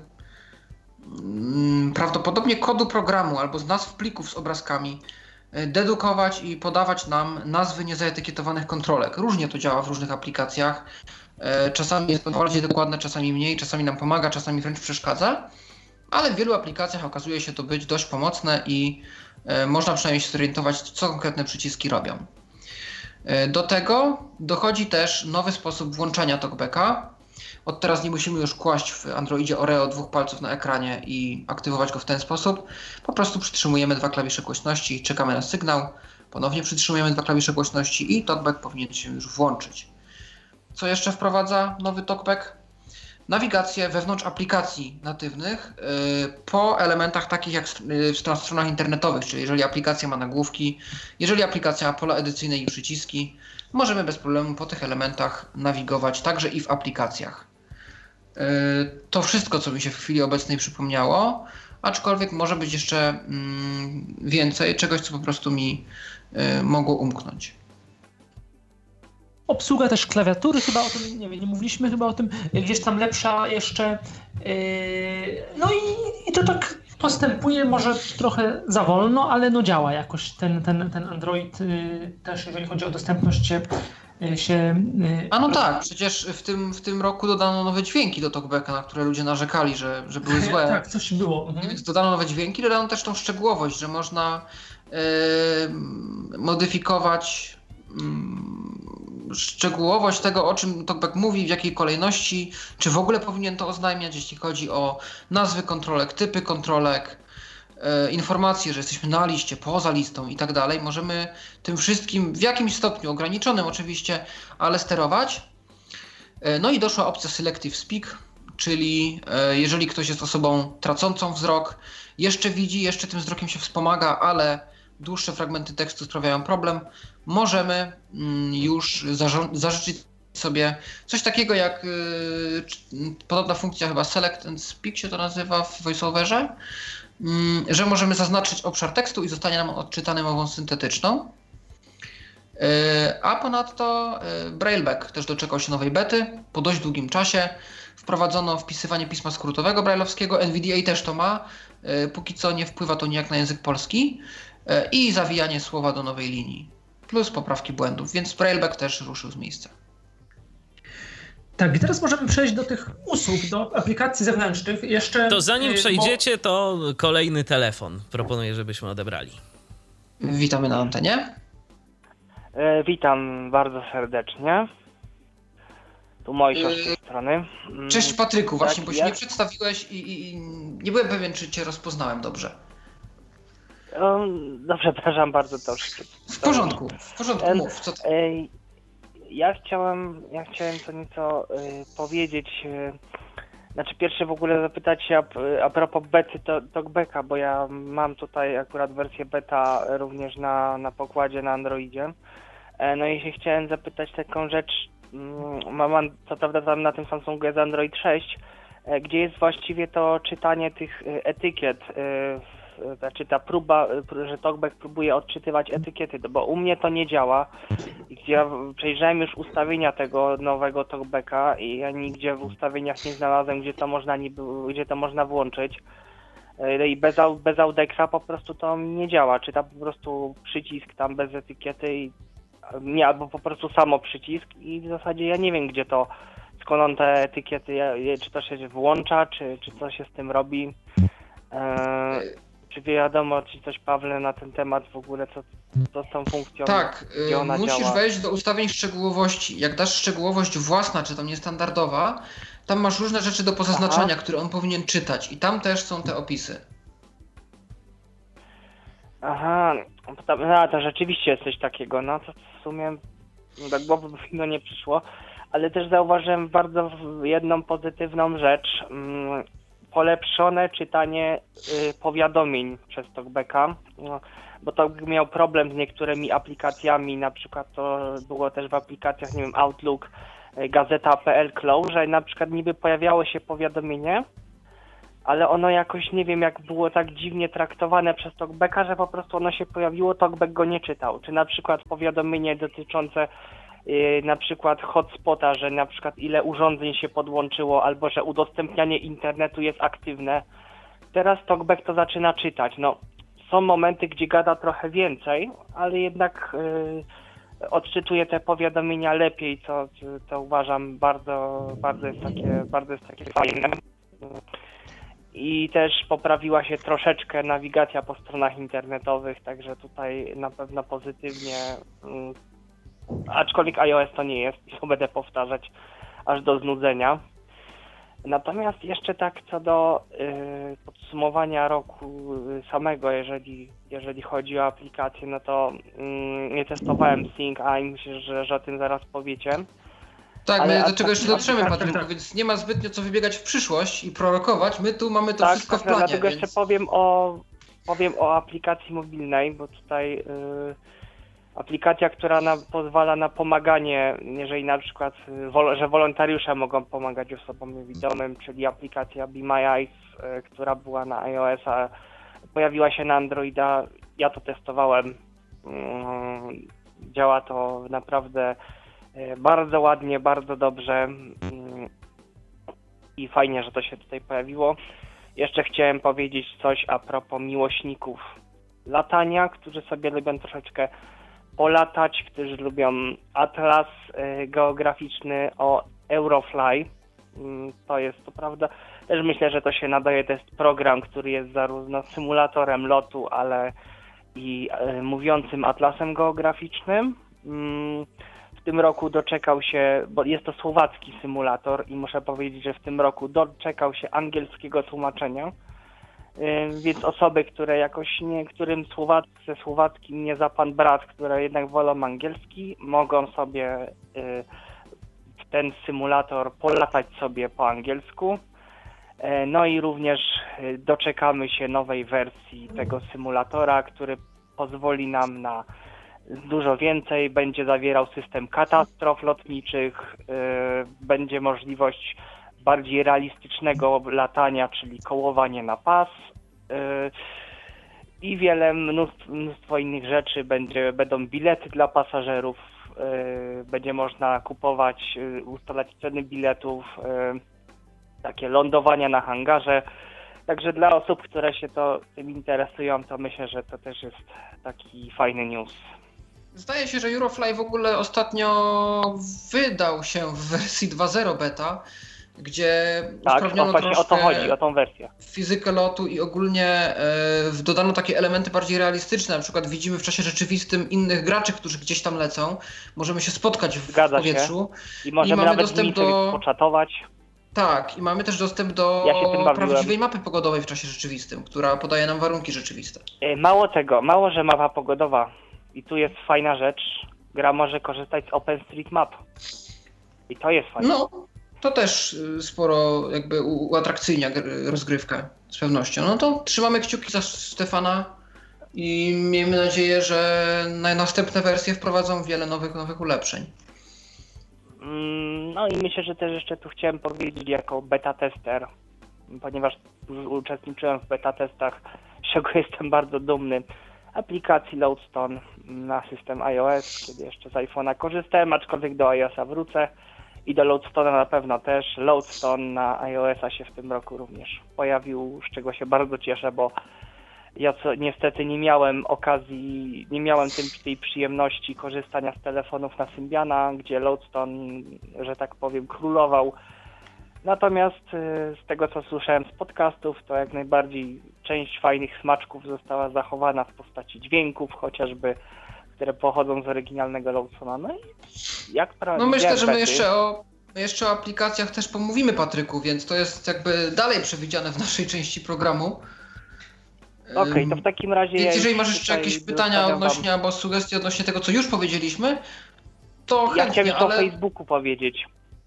prawdopodobnie kodu programu albo z nazw plików z obrazkami dedukować i podawać nam nazwy niezaetykietowanych kontrolek. Różnie to działa w różnych aplikacjach. Czasami jest to bardziej dokładne, czasami mniej, czasami nam pomaga, czasami wręcz przeszkadza, ale w wielu aplikacjach okazuje się to być dość pomocne i można przynajmniej się zorientować, co konkretne przyciski robią. Do tego dochodzi też nowy sposób włączania talkbacka. Od teraz nie musimy już kłaść w Androidzie Oreo 2 palców na ekranie i aktywować go w ten sposób. Po prostu przytrzymujemy 2 klawisze głośności, czekamy na sygnał, ponownie przytrzymujemy 2 klawisze głośności i talkback powinien się już włączyć. Co jeszcze wprowadza nowy talkback? Nawigację wewnątrz aplikacji natywnych po elementach takich jak na stronach internetowych, czyli jeżeli aplikacja ma nagłówki, jeżeli aplikacja ma pola edycyjne i przyciski, możemy bez problemu po tych elementach nawigować także i w aplikacjach. To wszystko, co mi się w chwili obecnej przypomniało, aczkolwiek może być jeszcze więcej, czegoś, co po prostu mi mogło umknąć. Obsługa też klawiatury, chyba o tym nie mówiliśmy chyba o tym, gdzieś tam lepsza jeszcze. No i to tak postępuje, może trochę za wolno, ale no działa jakoś ten Android też, jeżeli chodzi o dostępność się... A no tak, przecież w tym roku dodano nowe dźwięki do talkbacka, na które ludzie narzekali, że były złe. Tak, coś było. Więc dodano nowe dźwięki, dodano też tą szczegółowość, że można modyfikować szczegółowość tego, o czym talkback mówi, w jakiej kolejności, czy w ogóle powinien to oznajmiać, jeśli chodzi o nazwy kontrolek, typy kontrolek, informacje, że jesteśmy na liście, poza listą i tak dalej. Możemy tym wszystkim w jakimś stopniu, ograniczonym oczywiście, ale sterować. No i doszła opcja Selective Speak, czyli jeżeli ktoś jest osobą tracącą wzrok, jeszcze widzi, jeszcze tym wzrokiem się wspomaga, ale dłuższe fragmenty tekstu sprawiają problem, możemy już zażyczyć sobie coś takiego jak podobna funkcja chyba Select and Speak się to nazywa w VoiceOverze, że możemy zaznaczyć obszar tekstu i zostanie nam odczytany mową syntetyczną. A ponadto Brailleback też doczekał się nowej bety po dość długim czasie. Wprowadzono wpisywanie pisma skrótowego brailleowskiego, NVDA też to ma, póki co nie wpływa to nijak na język polski, i zawijanie słowa do nowej linii, plus poprawki błędów, więc Brailleback też ruszył z miejsca. Tak, i teraz możemy przejść do tych usług, do aplikacji zewnętrznych. Jeszcze, to zanim przejdziecie, to kolejny telefon. Proponuję, żebyśmy odebrali. Witamy na antenie. Witam bardzo serdecznie. Tu Mojsio z tej strony. Cześć Patryku, właśnie, bo się jest? nie przedstawiłeś i nie byłem pewien, czy cię rozpoznałem dobrze. No, przepraszam bardzo, to już... W porządku, mów. Co to? Ja chciałem co nieco powiedzieć, znaczy pierwsze w ogóle zapytać się a propos bety talkbacka, bo ja mam tutaj akurat wersję beta również na pokładzie na Androidzie. No i się chciałem zapytać taką rzecz, mam co prawda tam na tym Samsungu jest Android 6, gdzie jest właściwie to czytanie tych etykiet, znaczy ta próba, że talkback próbuje odczytywać etykiety, bo u mnie to nie działa. I gdzie ja przejrzałem już ustawienia tego nowego talkbacka i ja nigdzie w ustawieniach nie znalazłem, gdzie to można włączyć. I bez Audexa po prostu to nie działa. Czyta po prostu przycisk tam bez etykiety i nie, albo po prostu samo przycisk i w zasadzie ja nie wiem, gdzie to, skąd on te etykiety, czy to się włącza, czy co się z tym robi. Czy wiadomo ci coś, Pawle, na ten temat w ogóle, co z tą funkcją, tak, gdzie ona musisz działa? wejść do ustawień szczegółowości. Jak dasz szczegółowość własna, czy tam niestandardowa, tam masz różne rzeczy do pozaznaczania, które on powinien czytać i tam też są te opisy. Aha, to rzeczywiście jest coś takiego, no to w sumie do głowy by nie przyszło, ale też zauważyłem bardzo jedną pozytywną rzecz, polepszone czytanie powiadomień przez talkbacka, bo talkback miał problem z niektórymi aplikacjami, na przykład to było też w aplikacjach, nie wiem, Outlook, gazeta.pl Cloud, że na przykład niby pojawiało się powiadomienie, ale ono jakoś, nie wiem, jak było tak dziwnie traktowane przez TalkBacka, że po prostu ono się pojawiło, TalkBack go nie czytał. Czy na przykład powiadomienie dotyczące na przykład hotspota, że na przykład ile urządzeń się podłączyło, albo że udostępnianie internetu jest aktywne. Teraz TalkBack to zaczyna czytać. No, są momenty, gdzie gada trochę więcej, ale jednak odczytuje te powiadomienia lepiej, co uważam bardzo jest takie fajne. I też poprawiła się troszeczkę nawigacja po stronach internetowych, także tutaj na pewno pozytywnie, aczkolwiek iOS to nie jest, i to będę powtarzać aż do znudzenia. Natomiast jeszcze tak co do podsumowania roku samego, jeżeli chodzi o aplikację, no to nie testowałem Sync, a myślę, że o tym zaraz powiecie. Tak, my do czego jeszcze dotrzemy, Patryku, więc nie ma zbytnio co wybiegać w przyszłość i prorokować. My tu mamy to wszystko w planie. Dlatego jeszcze powiem o aplikacji mobilnej, bo tutaj aplikacja, która pozwala na pomaganie, jeżeli na przykład, że wolontariusze mogą pomagać osobom niewidomym, czyli aplikacja Be My Eyes, która była na iOS-a, pojawiła się na Androida. Ja to testowałem. Działa to naprawdę bardzo ładnie, bardzo dobrze i fajnie, że to się tutaj pojawiło. Jeszcze chciałem powiedzieć coś a propos miłośników latania, którzy sobie lubią troszeczkę polatać, którzy lubią atlas geograficzny o Eurofly. To jest, to prawda, też myślę, że to się nadaje, to jest program, który jest zarówno symulatorem lotu, ale i mówiącym atlasem geograficznym. W tym roku doczekał się, bo jest to słowacki symulator i muszę powiedzieć, że w tym roku doczekał się angielskiego tłumaczenia, więc osoby, które jakoś niektórym ze słowackim nie za pan brat, które jednak wolą angielski, mogą sobie w ten symulator polatać sobie po angielsku. No i również doczekamy się nowej wersji tego symulatora, który pozwoli nam na dużo więcej, będzie zawierał system katastrof lotniczych, będzie możliwość bardziej realistycznego latania, czyli kołowanie na pas i mnóstwo innych rzeczy. Będą bilety dla pasażerów, będzie można kupować, ustalać ceny biletów, takie lądowania na hangarze. Także dla osób, które się tym interesują, to myślę, że to też jest taki fajny news. Zdaje się, że Eurofly w ogóle ostatnio wydał się w wersji 2.0 beta, gdzie usprawniono właśnie o to chodzi, o tą wersję. Fizykę lotu i ogólnie dodano takie elementy bardziej realistyczne. Na przykład widzimy w czasie rzeczywistym innych graczy, którzy gdzieś tam lecą. Możemy się spotkać w powietrzu. I możemy nawet z nimi poczatować. Tak, i mamy też dostęp do prawdziwej mapy pogodowej w czasie rzeczywistym, która podaje nam warunki rzeczywiste. Mało, że mapa pogodowa. I tu jest fajna rzecz. Gra może korzystać z OpenStreetMap. I to jest fajne. No, to też sporo jakby uatrakcyjnia rozgrywkę z pewnością. No to trzymamy kciuki za Stefana i miejmy nadzieję, że następne wersje wprowadzą wiele nowych ulepszeń. No i myślę, że też jeszcze tu chciałem powiedzieć jako beta tester, ponieważ uczestniczyłem w beta testach, z czego jestem bardzo dumny, aplikacji Loadstone na system iOS, kiedy jeszcze z iPhone'a korzystałem, aczkolwiek do iOS'a wrócę i do Loadstone'a na pewno też. Loadstone na iOS'a się w tym roku również pojawił, z czego się bardzo cieszę, bo ja niestety nie miałem okazji, nie miałem tej przyjemności korzystania z telefonów na Symbiana, gdzie Loadstone, że tak powiem, królował. Natomiast z tego, co słyszałem z podcastów, to jak najbardziej część fajnych smaczków została zachowana w postaci dźwięków, chociażby, które pochodzą z oryginalnego Loadstone'a. No i jak No myślę, że my jeszcze o aplikacjach też pomówimy, Patryku, więc to jest jakby dalej przewidziane w naszej części programu. Okej, to w takim razie... Więc jeżeli masz jeszcze jakieś pytania odnośnie, albo sugestie odnośnie tego, co już powiedzieliśmy, to chętnie, ja chciałem jeszcze o Facebooku powiedzieć.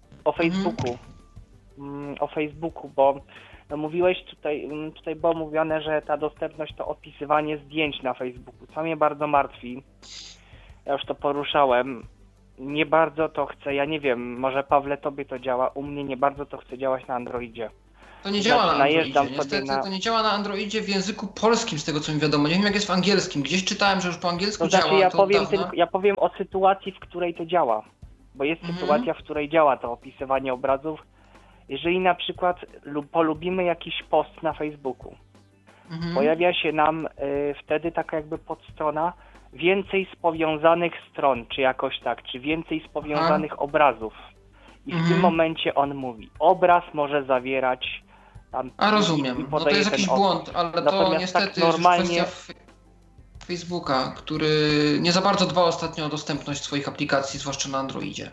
O Facebooku, bo no mówiłeś tutaj było mówione, że ta dostępność to opisywanie zdjęć na Facebooku, co mnie bardzo martwi. Ja już to poruszałem. nie bardzo to chce, ja nie wiem, może Pawle tobie to działa, u mnie nie bardzo to chce działać na Androidzie. To nie działa na Androidzie. najeżdżam sobie Niestety to nie działa na Androidzie w języku polskim, z tego co mi wiadomo. Nie wiem jak jest w angielskim. Gdzieś czytałem, że już po angielsku To znaczy działa. ja powiem o sytuacji, w której to działa. Bo jest sytuacja, w której działa to opisywanie obrazów. Jeżeli na przykład polubimy jakiś post na Facebooku, pojawia się nam wtedy taka jakby podstrona więcej z powiązanych stron, czy jakoś tak, czy więcej z powiązanych obrazów. I w tym momencie on mówi, obraz może zawierać tam... rozumiem, no to jest jakiś błąd, ale to niestety tak normalnie... jest kwestia Facebooka, który nie za bardzo dba ostatnio o dostępność swoich aplikacji, zwłaszcza na Androidzie.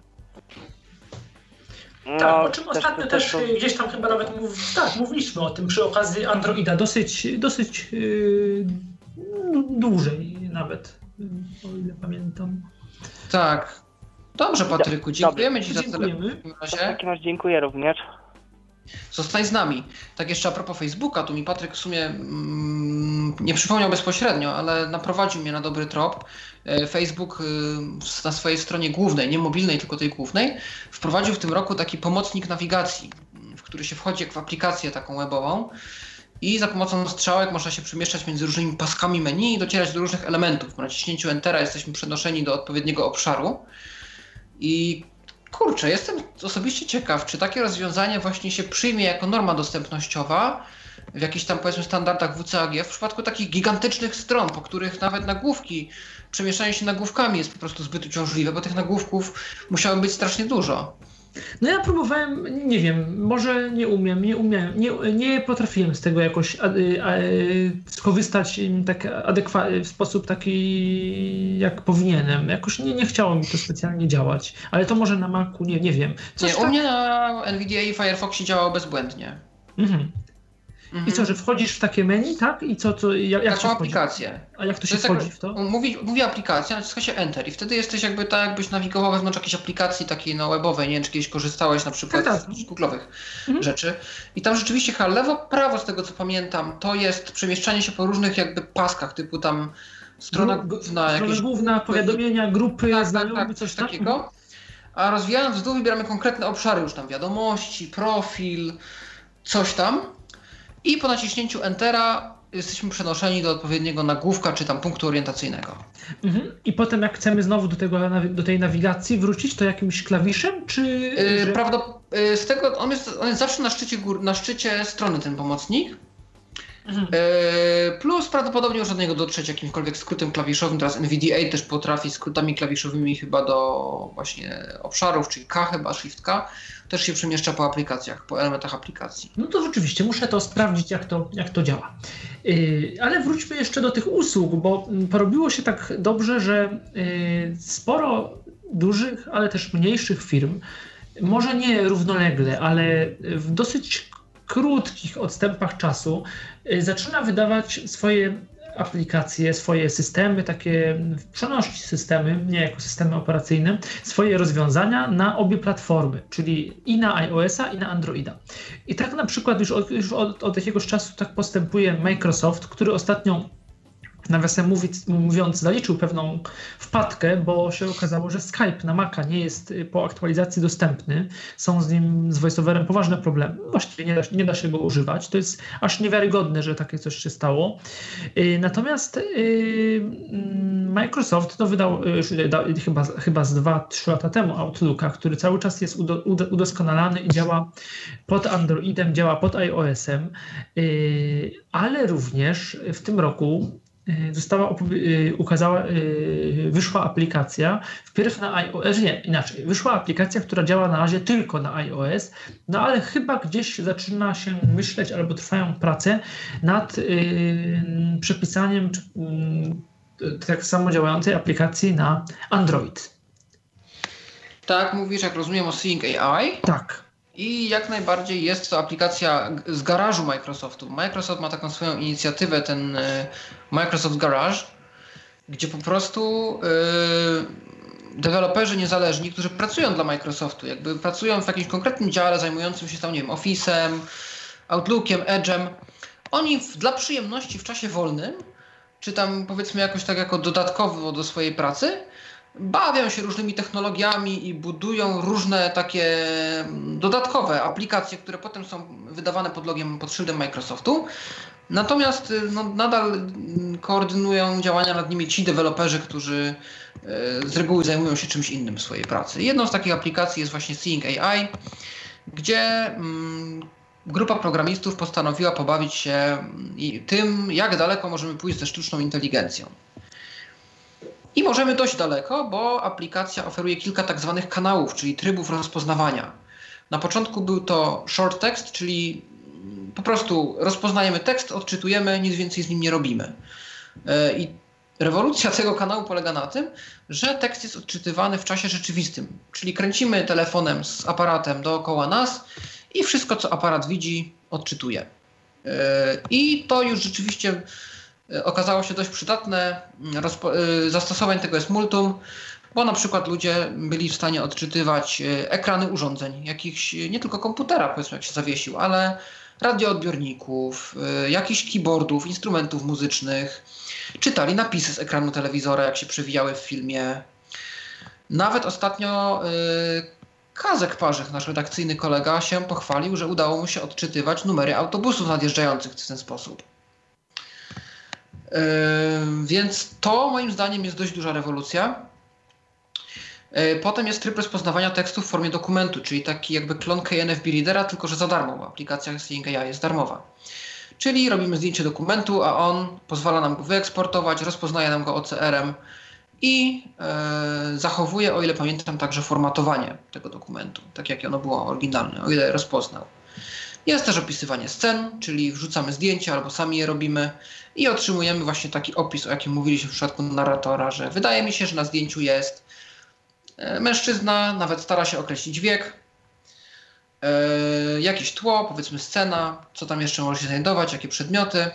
No, tak, o czym ostatnio też gdzieś tam chyba nawet mówiliśmy o tym przy okazji Androida dosyć dłużej nawet, o ile pamiętam. Tak. Dobrze, Patryku, dziękujemy Ci za telefon. W takim razie dziękuję również. Zostań z nami. Tak jeszcze a propos Facebooka, tu mi Patryk w sumie nie przypomniał bezpośrednio, ale naprowadził mnie na dobry trop. Facebook na swojej stronie głównej, nie mobilnej, tylko tej głównej, wprowadził w tym roku taki pomocnik nawigacji, w który się wchodzi jak w aplikację taką webową i za pomocą strzałek można się przemieszczać między różnymi paskami menu i docierać do różnych elementów. Po naciśnięciu Entera jesteśmy przenoszeni do odpowiedniego obszaru i kurczę, jestem osobiście ciekaw, czy takie rozwiązanie właśnie się przyjmie jako norma dostępnościowa w jakichś tam powiedzmy standardach WCAG w przypadku takich gigantycznych stron, po których nawet nagłówki, przemieszczanie się nagłówkami jest po prostu zbyt uciążliwe, bo tych nagłówków musiało być strasznie dużo. No ja próbowałem, nie wiem, może nie potrafiłem z tego jakoś skorzystać tak w sposób taki jak powinienem. Jakoś nie chciało mi to specjalnie działać, ale to może na Macu, nie wiem. U mnie na NVIDIA i Firefoxie działało bezbłędnie. I co, że wchodzisz w takie menu, tak? I jak taką aplikację. A jak to się wchodzi w to? Mówi aplikacja, naciska się Enter i wtedy jesteś jakby tak, jakbyś nawigował wewnątrz jakiejś aplikacji takiej webowej, nie wiem, czy kiedyś korzystałeś na przykład z Google'owych rzeczy. I tam rzeczywiście lewo, prawo z tego co pamiętam, to jest przemieszczanie się po różnych jakby paskach, typu tam strona główna, powiadomienia, grupy, znajomych, coś takiego. A rozwijając w dół wybieramy konkretne obszary już tam, wiadomości, profil, coś tam. I po naciśnięciu Entera jesteśmy przenoszeni do odpowiedniego nagłówka czy tam punktu orientacyjnego. I potem jak chcemy znowu do tej nawigacji wrócić, to jakimś klawiszem, czy... Z tego on jest zawsze na szczycie strony ten pomocnik. Plus prawdopodobnie już od niego dotrzeć jakimkolwiek skrótem klawiszowym. Teraz NVDA też potrafi skrótami klawiszowymi chyba do właśnie obszarów, czyli K chyba, Shift K. Też się przemieszcza po aplikacjach, po elementach aplikacji. No to rzeczywiście, muszę to sprawdzić, jak to działa. Ale wróćmy jeszcze do tych usług, bo porobiło się tak dobrze, że sporo dużych, ale też mniejszych firm, może nie równolegle, ale w dosyć krótkich odstępach czasu zaczyna wydawać swoje aplikacje, swoje systemy, przenosić systemy, nie jako systemy operacyjne, swoje rozwiązania na obie platformy, czyli i na iOS-a, i na Androida. I tak na przykład już od jakiegoś czasu tak postępuje Microsoft, który ostatnio, nawiasem mówiąc, zaliczył pewną wpadkę, bo się okazało, że Skype na Maca nie jest po aktualizacji dostępny. Są z nim, z VoiceOverem poważne problemy. Właściwie nie da się go używać. To jest aż niewiarygodne, że takie coś się stało. Natomiast Microsoft wydał chyba z 2-3 lata temu Outlooka, który cały czas jest udoskonalany i działa pod Androidem, działa pod iOS-em, ale również w tym roku wyszła aplikacja, wpierw na iOS, wyszła aplikacja, która działa na razie tylko na iOS, no ale chyba gdzieś zaczyna się myśleć, albo trwają prace nad przepisaniem tak samo działającej aplikacji na Android. Tak, mówisz, jak rozumiem, o Seeing AI? Tak. I jak najbardziej jest to aplikacja z garażu Microsoftu. Microsoft ma taką swoją inicjatywę, ten Microsoft Garage, gdzie po prostu deweloperzy niezależni, którzy pracują dla Microsoftu, jakby pracują w jakimś konkretnym dziale zajmującym się tam, nie wiem, Office'em, Outlookiem, Edge'em, oni dla przyjemności w czasie wolnym, czy tam powiedzmy jakoś tak jako dodatkowo do swojej pracy, bawią się różnymi technologiami i budują różne takie dodatkowe aplikacje, które potem są wydawane pod szyldem Microsoftu. Natomiast nadal koordynują działania nad nimi ci deweloperzy, którzy z reguły zajmują się czymś innym w swojej pracy. Jedną z takich aplikacji jest właśnie Seeing AI, gdzie grupa programistów postanowiła pobawić się tym, jak daleko możemy pójść ze sztuczną inteligencją. I możemy dość daleko, bo aplikacja oferuje kilka tak zwanych kanałów, czyli trybów rozpoznawania. Na początku był to short text, czyli po prostu rozpoznajemy tekst, odczytujemy, nic więcej z nim nie robimy. I rewolucja tego kanału polega na tym, że tekst jest odczytywany w czasie rzeczywistym, czyli kręcimy telefonem z aparatem dookoła nas i wszystko, co aparat widzi, odczytuje. I to już rzeczywiście okazało się dość przydatne. Zastosowań tego jest multum, bo na przykład ludzie byli w stanie odczytywać ekrany urządzeń, jakichś nie tylko komputera, powiedzmy, jak się zawiesił, ale radioodbiorników, jakichś keyboardów, instrumentów muzycznych. Czytali napisy z ekranu telewizora, jak się przewijały w filmie. Nawet ostatnio Kazek Parzych, nasz redakcyjny kolega, się pochwalił, że udało mu się odczytywać numery autobusów nadjeżdżających w ten sposób. Więc to moim zdaniem jest dość duża rewolucja. Potem jest tryb rozpoznawania tekstu w formie dokumentu, czyli taki jakby klon KNFB Readera, tylko że za darmo, bo aplikacja Seeing AI jest darmowa. Czyli robimy zdjęcie dokumentu, a on pozwala nam go wyeksportować, rozpoznaje nam go OCR-em i zachowuje, o ile pamiętam, także formatowanie tego dokumentu, tak jak ono było oryginalne, o ile rozpoznał. Jest też opisywanie scen, czyli wrzucamy zdjęcia albo sami je robimy i otrzymujemy właśnie taki opis, o jakim mówiliśmy w przypadku narratora, że wydaje mi się, że na zdjęciu jest mężczyzna, nawet stara się określić wiek, jakieś tło, powiedzmy scena, co tam jeszcze może się znajdować, jakie przedmioty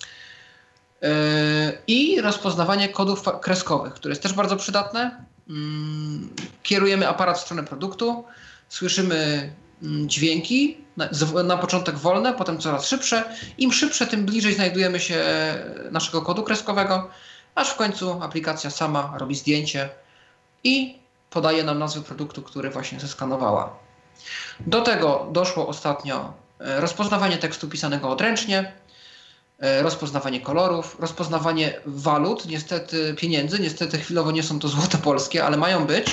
i rozpoznawanie kodów kreskowych, które jest też bardzo przydatne. Kierujemy aparat w stronę produktu, słyszymy dźwięki, na początek wolne, potem coraz szybsze. Im szybsze, tym bliżej znajdujemy się naszego kodu kreskowego, aż w końcu aplikacja sama robi zdjęcie i podaje nam nazwę produktu, który właśnie zeskanowała. Do tego doszło ostatnio rozpoznawanie tekstu pisanego odręcznie, rozpoznawanie kolorów, rozpoznawanie walut, niestety pieniędzy, niestety chwilowo nie są to złote polskie, ale mają być.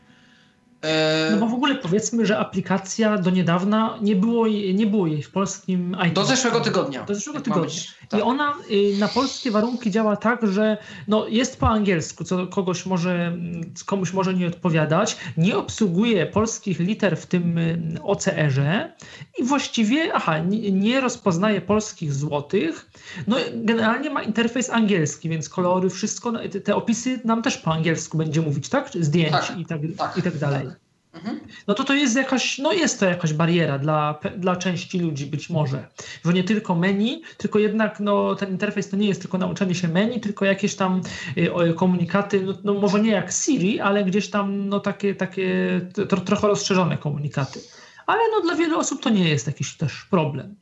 No bo w ogóle powiedzmy, że aplikacja do niedawna nie było jej w polskim iTunes. Do zeszłego tygodnia. Do zeszłego tygodnia. Tak. I ona na polskie warunki działa tak, że no jest po angielsku, co komuś może nie odpowiadać. Nie obsługuje polskich liter w tym OCR-ze i właściwie nie rozpoznaje polskich złotych. No generalnie ma interfejs angielski, więc kolory, wszystko, te opisy nam też po angielsku będzie mówić, tak? Zdjęć tak, i tak dalej. Tak. Mhm. No to jest jakaś bariera dla części ludzi być może, że nie tylko menu, tylko jednak ten interfejs to nie jest tylko nauczenie się menu, tylko jakieś tam komunikaty, no może nie jak Siri, ale gdzieś tam takie trochę rozszerzone komunikaty. Ale dla wielu osób to nie jest jakiś też problem.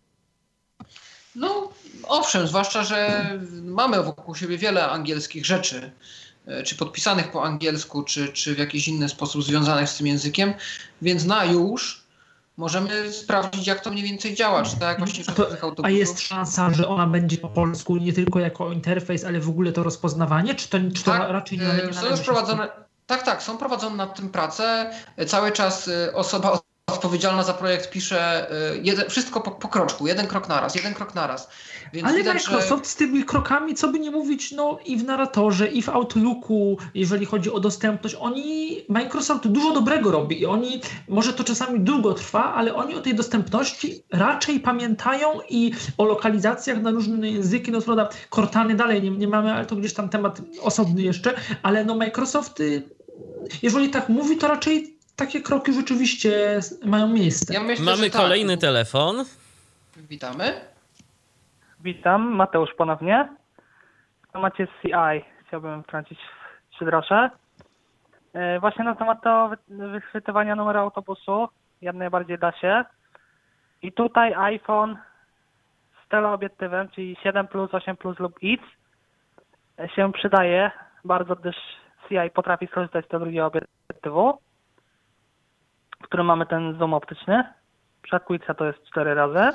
No owszem, zwłaszcza, że mamy wokół siebie wiele angielskich rzeczy, czy podpisanych po angielsku, czy w jakiś inny sposób związanych z tym językiem, więc już możemy sprawdzić, jak to mniej więcej działa, czy tak właśnie tych autobusów. A jest szansa, że ona będzie po polsku nie tylko jako interfejs, ale w ogóle to rozpoznawanie? Czy to raczej nie należy Tak, są prowadzone nad tym prace. Cały czas osoba odpowiedzialna za projekt pisze wszystko po kroczku, jeden krok naraz. Więc ale widać, Microsoft z tymi krokami, co by nie mówić, i w narratorze, i w Outlooku, jeżeli chodzi o dostępność, Microsoft dużo dobrego robi i może to czasami długo trwa, ale oni o tej dostępności raczej pamiętają i o lokalizacjach na różne języki, prawda, Cortany dalej nie mamy, ale to gdzieś tam temat osobny jeszcze, ale Microsoft, jeżeli tak mówi, to raczej takie kroki rzeczywiście mają miejsce. Ja myślę, mamy kolejny telefon. Witamy. Witam, Mateusz ponownie. W temacie CI chciałbym wtrącić 3 grosze. Właśnie na temat wychwytywania numeru autobusu, jak najbardziej da się. I tutaj iPhone z teleobiektywem, czyli 7+, 8+ lub X się przydaje bardzo, gdyż DJI potrafi skorzystać z tego drugiego obiektywu, w którym mamy ten zoom optyczny. Przy Quicksa to jest 4 razy.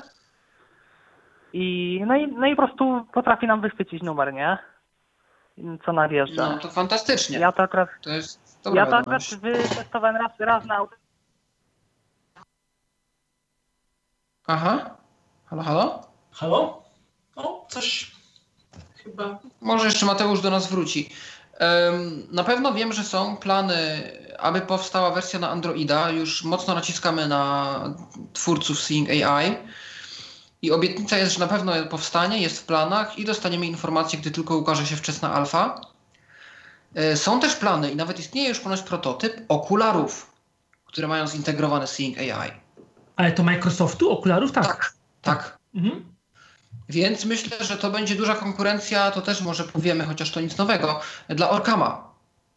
No i po prostu potrafi nam wychwycić numer, nie? Co nadjeżdża. No to fantastycznie. Ja to akurat wiadomość. wytestowałem raz na auto. Aha. Halo? Halo? O, coś chyba... Może jeszcze Mateusz do nas wróci. Na pewno wiem, że są plany, aby powstała wersja na Androida. Już mocno naciskamy na twórców Seeing AI. I obietnica jest, że na pewno powstanie, jest w planach i dostaniemy informację, gdy tylko ukaże się wczesna alfa. Są też plany i nawet istnieje już ponoć prototyp okularów, które mają zintegrowane Seeing AI. Ale to Microsoftu? Okularów? Tak. Mhm. Więc myślę, że to będzie duża konkurencja, to też może powiemy, chociaż to nic nowego, dla Orcama.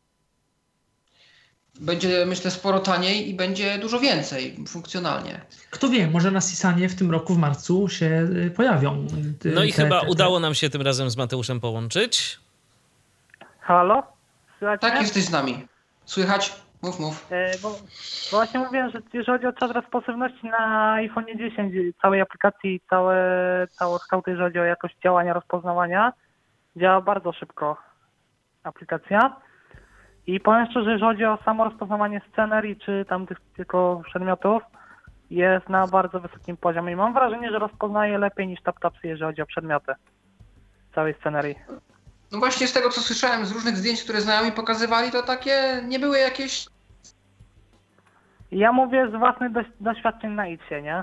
Będzie, myślę, sporo taniej i będzie dużo więcej funkcjonalnie. Kto wie, może na Sisanie w tym roku, w marcu się pojawią. No i chyba udało nam się tym razem z Mateuszem połączyć. Halo? Słychać Tak, mnie? jesteś z nami. Słychać? Mów. Bo właśnie mówiłem, że jeżeli chodzi o czas responsywności na iPhone 10, całej aplikacji, całe skauty, jeżeli chodzi o jakość działania, rozpoznawania, działa bardzo szybko aplikacja. I powiem szczerze, jeżeli chodzi o samo rozpoznawanie scenerii, czy tam tych tylko przedmiotów, jest na bardzo wysokim poziomie. I mam wrażenie, że rozpoznaje lepiej niż TapTapsy, jeżeli chodzi o przedmioty całej scenerii. No właśnie z tego, co słyszałem z różnych zdjęć, które znajomi pokazywali, to takie nie były jakieś... Ja mówię z własnych doświadczeń na ITS-ie, nie?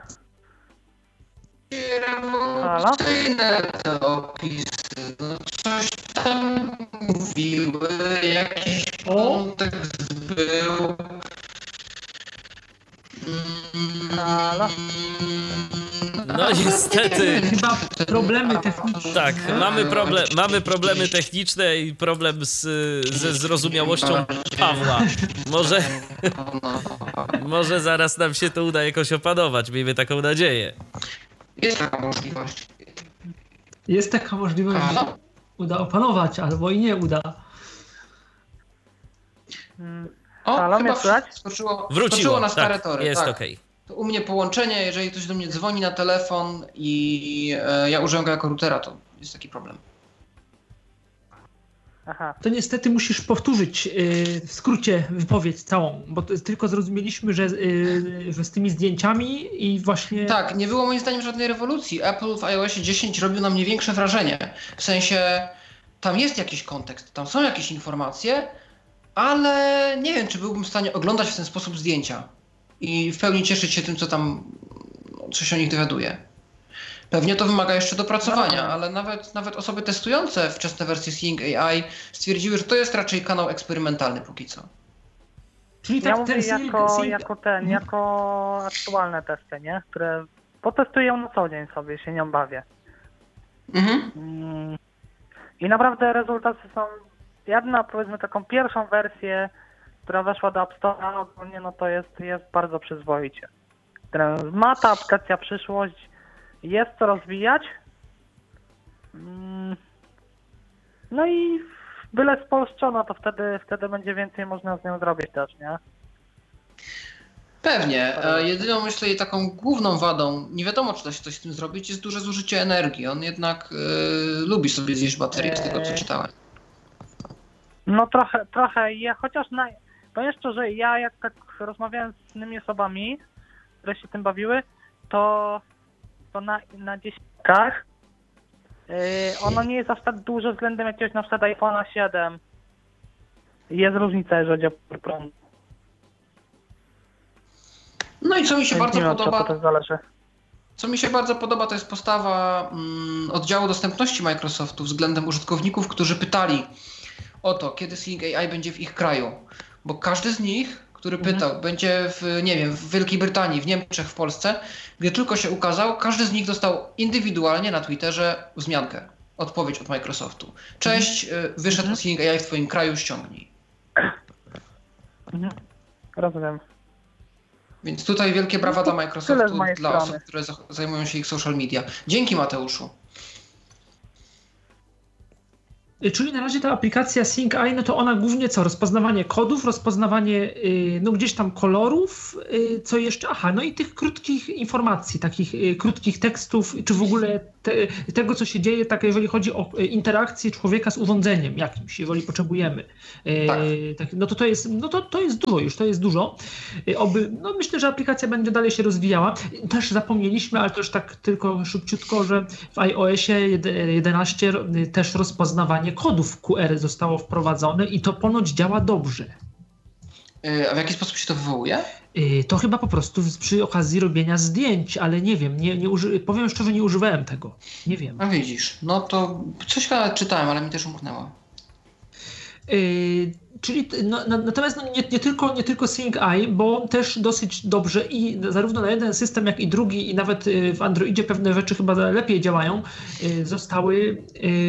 Rewolucyjne te opisy. No coś tam mówiły, jakiś kontekst był. Halo? No niestety. Chyba problemy techniczne. Tak, mamy problemy techniczne i problem ze zrozumiałością Pawła. Może zaraz nam się to uda jakoś opanować, miejmy taką nadzieję. Jest taka możliwość. Jest taka możliwość, że uda opanować, albo i nie uda. O, chyba wróciło na stare tak, tory. Jest tak. okej. To u mnie połączenie, jeżeli ktoś do mnie dzwoni na telefon i ja używam go jako routera, to jest taki problem. Aha. To niestety musisz powtórzyć w skrócie wypowiedź całą, bo tylko zrozumieliśmy, że z tymi zdjęciami i właśnie... Tak, nie było moim zdaniem żadnej rewolucji. Apple w iOSie 10 robił na mnie większe wrażenie. W sensie, tam jest jakiś kontekst, tam są jakieś informacje, ale nie wiem, czy byłbym w stanie oglądać w ten sposób zdjęcia i w pełni cieszyć się tym, co się o nich dowiaduje. Pewnie to wymaga jeszcze dopracowania, ale nawet osoby testujące wczesne wersje Seeing AI stwierdziły, że to jest raczej kanał eksperymentalny póki co. Czyli ja mówię jako aktualne testy, nie? Które potestuję na co dzień sobie, się nią bawię. I naprawdę rezultaty są... Ja na powiedzmy taką pierwszą wersję, która weszła do App Store'a, ogólnie no to jest bardzo przyzwoicie. Ma ta aplikacja przyszłość, jest co rozwijać. No i byle spolszczono, to wtedy będzie więcej można z nią zrobić też, nie? Pewnie. Jedyną, myślę, taką główną wadą, nie wiadomo, czy da się coś z tym zrobić, jest duże zużycie energii. On jednak lubi sobie zjeść baterię, z tego co czytałem. No trochę. Powiem szczerze, ja jak tak rozmawiałem z innymi osobami, które się tym bawiły, to na dziesiątkach ono nie jest aż tak duże względem jakiegoś na przykład iPhone'a 7. Jest różnica, jeżeli chodzi o prąd. No i co mi się bardzo podoba, to zależy. co mi się bardzo podoba, to jest postawa oddziału dostępności Microsoftu względem użytkowników, którzy pytali o to, kiedy Seeing AI będzie w ich kraju. Bo każdy z nich, który pytał, będzie w Wielkiej Brytanii, w Niemczech, w Polsce, gdy tylko się ukazał, każdy z nich dostał indywidualnie na Twitterze wzmiankę, odpowiedź od Microsoftu. Cześć, wyszedł Seeing AI w twoim kraju, ściągnij. Rozumiem. Więc tutaj wielkie brawa dla Microsoftu, dla osób, które zajmują się ich social media. Dzięki, Mateuszu. Czyli na razie ta aplikacja SyncEye, no to ona głównie co? Rozpoznawanie kodów, rozpoznawanie no gdzieś tam kolorów, co jeszcze? Aha, no i tych krótkich informacji, takich krótkich tekstów, czy w ogóle tego, co się dzieje, tak jeżeli chodzi o interakcję człowieka z urządzeniem jakimś, jeżeli potrzebujemy. Tak, no to jest, no to jest dużo już, to jest dużo. No myślę, że aplikacja będzie dalej się rozwijała. Też zapomnieliśmy, ale to już tak tylko szybciutko, że w iOSie 11 też rozpoznawanie kodów QR zostało wprowadzone i to ponoć działa dobrze. A w jaki sposób się to wywołuje? To chyba po prostu przy okazji robienia zdjęć, ale nie wiem, powiem szczerze, nie używałem tego. Nie wiem. A widzisz, no to coś czytałem, ale mi też umknęło. Czyli natomiast nie tylko SyncEye, bo też dosyć dobrze i zarówno na jeden system, jak i drugi, i nawet w Androidzie pewne rzeczy chyba lepiej działają, zostały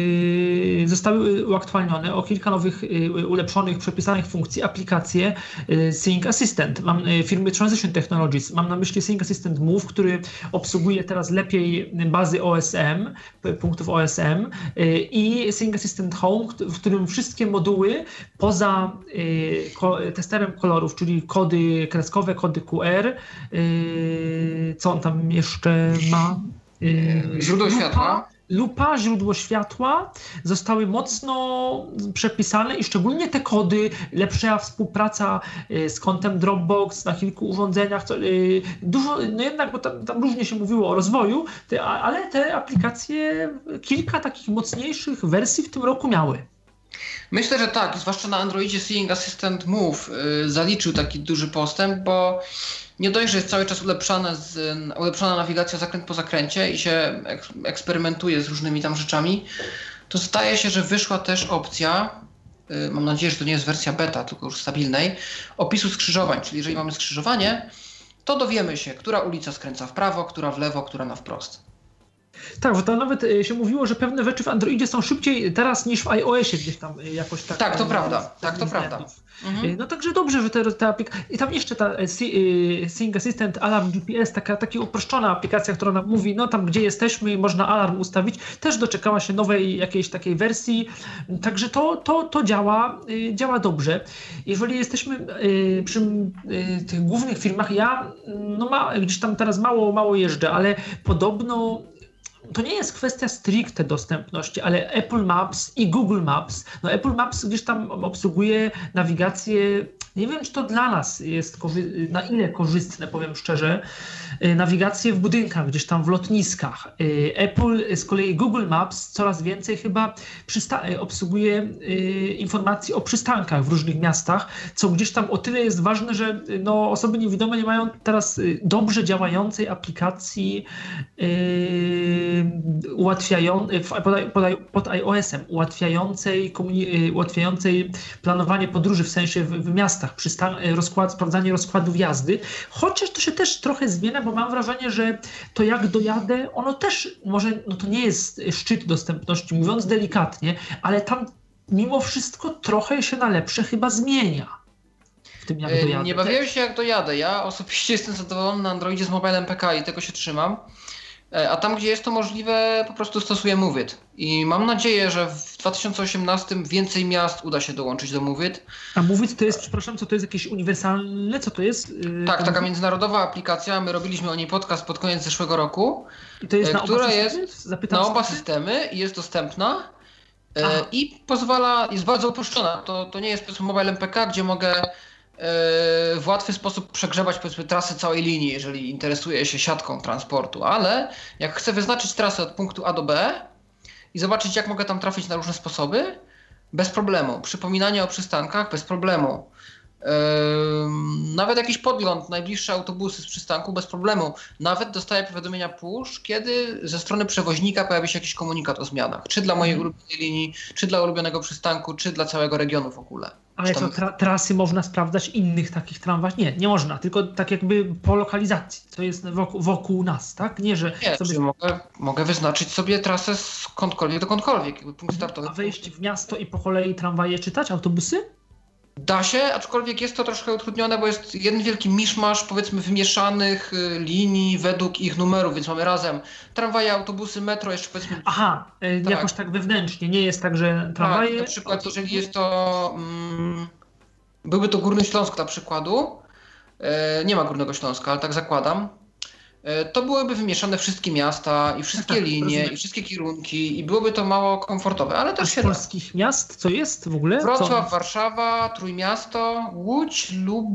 uaktualnione o kilka nowych, ulepszonych, przepisanych funkcji, aplikacje Sync Assistant. Mam firmy Transition Technologies, mam na myśli Sync Assistant Move, który obsługuje teraz lepiej bazy OSM, punktów OSM i Sync Assistant Home, w którym wszystkie moduły poza testerem kolorów, czyli kody kreskowe, kody QR, co on tam jeszcze ma? Źródło światła. Lupa, źródło światła zostały mocno przepisane i szczególnie te kody, lepsza współpraca z kontem Dropbox na kilku urządzeniach, dużo, no jednak, bo tam różnie się mówiło o rozwoju, ale te aplikacje kilka takich mocniejszych wersji w tym roku miały. Myślę, że tak, zwłaszcza na Androidzie Sync Assistant Move zaliczył taki duży postęp, bo nie dość, że jest cały czas ulepszona nawigacja zakręt po zakręcie i się eksperymentuje z różnymi tam rzeczami, to zdaje się, że wyszła też opcja, mam nadzieję, że to nie jest wersja beta, tylko już stabilnej, opisu skrzyżowań, czyli jeżeli mamy skrzyżowanie, to dowiemy się, która ulica skręca w prawo, która w lewo, która na wprost. Tak, bo tam nawet się mówiło, że pewne rzeczy w Androidzie są szybciej teraz niż w iOSie gdzieś tam jakoś tak. Tak, to prawda. Mhm. No także dobrze, że te aplikacje... I tam jeszcze ta Sync Assistant Alarm GPS, taka uproszczona aplikacja, która nam mówi, no tam gdzie jesteśmy i można alarm ustawić, też doczekała się nowej jakiejś takiej wersji, także to działa dobrze. Jeżeli jesteśmy przy tych głównych firmach, ja gdzieś tam teraz mało jeżdżę, ale podobno to nie jest kwestia stricte dostępności, ale Apple Maps i Google Maps, no Apple Maps gdzieś tam obsługuje nawigację, nie wiem czy to dla nas jest na ile korzystne, powiem szczerze, nawigację w budynkach, gdzieś tam w lotniskach. Apple, z kolei Google Maps coraz więcej chyba obsługuje informacji o przystankach w różnych miastach, co gdzieś tam o tyle jest ważne, że no, osoby niewidome nie mają teraz dobrze działającej aplikacji pod iOS-em, ułatwiającej planowanie podróży, w sensie w miastach, sprawdzanie rozkładów jazdy, chociaż to się też trochę zmienia, bo mam wrażenie, że to jak dojadę, ono też może, no to nie jest szczyt dostępności, mówiąc delikatnie, ale tam mimo wszystko trochę się na lepsze chyba zmienia. W tym jak dojadę. Nie bawiłem się jak dojadę. Ja osobiście jestem zadowolony na Androidzie z Mobile MPK i tego się trzymam. A tam, gdzie jest to możliwe, po prostu stosuję Move It. I mam nadzieję, że w 2018 więcej miast uda się dołączyć do Move It. A Move It to jest, przepraszam, co to jest jakieś uniwersalne? Co to jest? Tak, taka międzynarodowa aplikacja. My robiliśmy o niej podcast pod koniec zeszłego roku. I to jest która jest na oba systemy i jest dostępna. I jest bardzo uproszczona. To nie jest powiedzmy Mobile MPK, gdzie mogę w łatwy sposób przegrzebać powiedzmy trasę całej linii, jeżeli interesuje się siatką transportu, ale jak chcę wyznaczyć trasę od punktu A do B i zobaczyć jak mogę tam trafić na różne sposoby, bez problemu. Przypominanie o przystankach, bez problemu. Nawet jakiś podgląd, najbliższe autobusy z przystanku, bez problemu. Nawet dostaję powiadomienia push, kiedy ze strony przewoźnika pojawi się jakiś komunikat o zmianach. Czy dla mojej ulubionej linii, czy dla ulubionego przystanku, czy dla całego regionu w ogóle. Ale co, trasy można sprawdzać innych takich tramwaj? Nie można, tylko tak jakby po lokalizacji, co jest wokół nas, tak? Nie, że sobie... mogę wyznaczyć sobie trasę skądkolwiek dokądkolwiek, jakby punkt startowy. A wejść w miasto i po kolei tramwaje czytać, autobusy? Da się, aczkolwiek jest to troszkę utrudnione, bo jest jeden wielki miszmasz, powiedzmy, wymieszanych linii według ich numerów, więc mamy razem tramwaje, autobusy, metro, jeszcze powiedzmy... Aha, tak. Jakoś tak wewnętrznie, nie jest tak, że tramwaje... Tak, na przykład jeżeli jest to... byłby to Górny Śląsk dla przykładu, nie ma Górnego Śląska, ale tak zakładam, to byłyby wymieszane wszystkie miasta i wszystkie linie, rozumiem. I wszystkie kierunki i byłoby to mało komfortowe, ale też się da. Z polskich miast co jest w ogóle? Wrocław, Warszawa, Trójmiasto, Łódź, Lublin,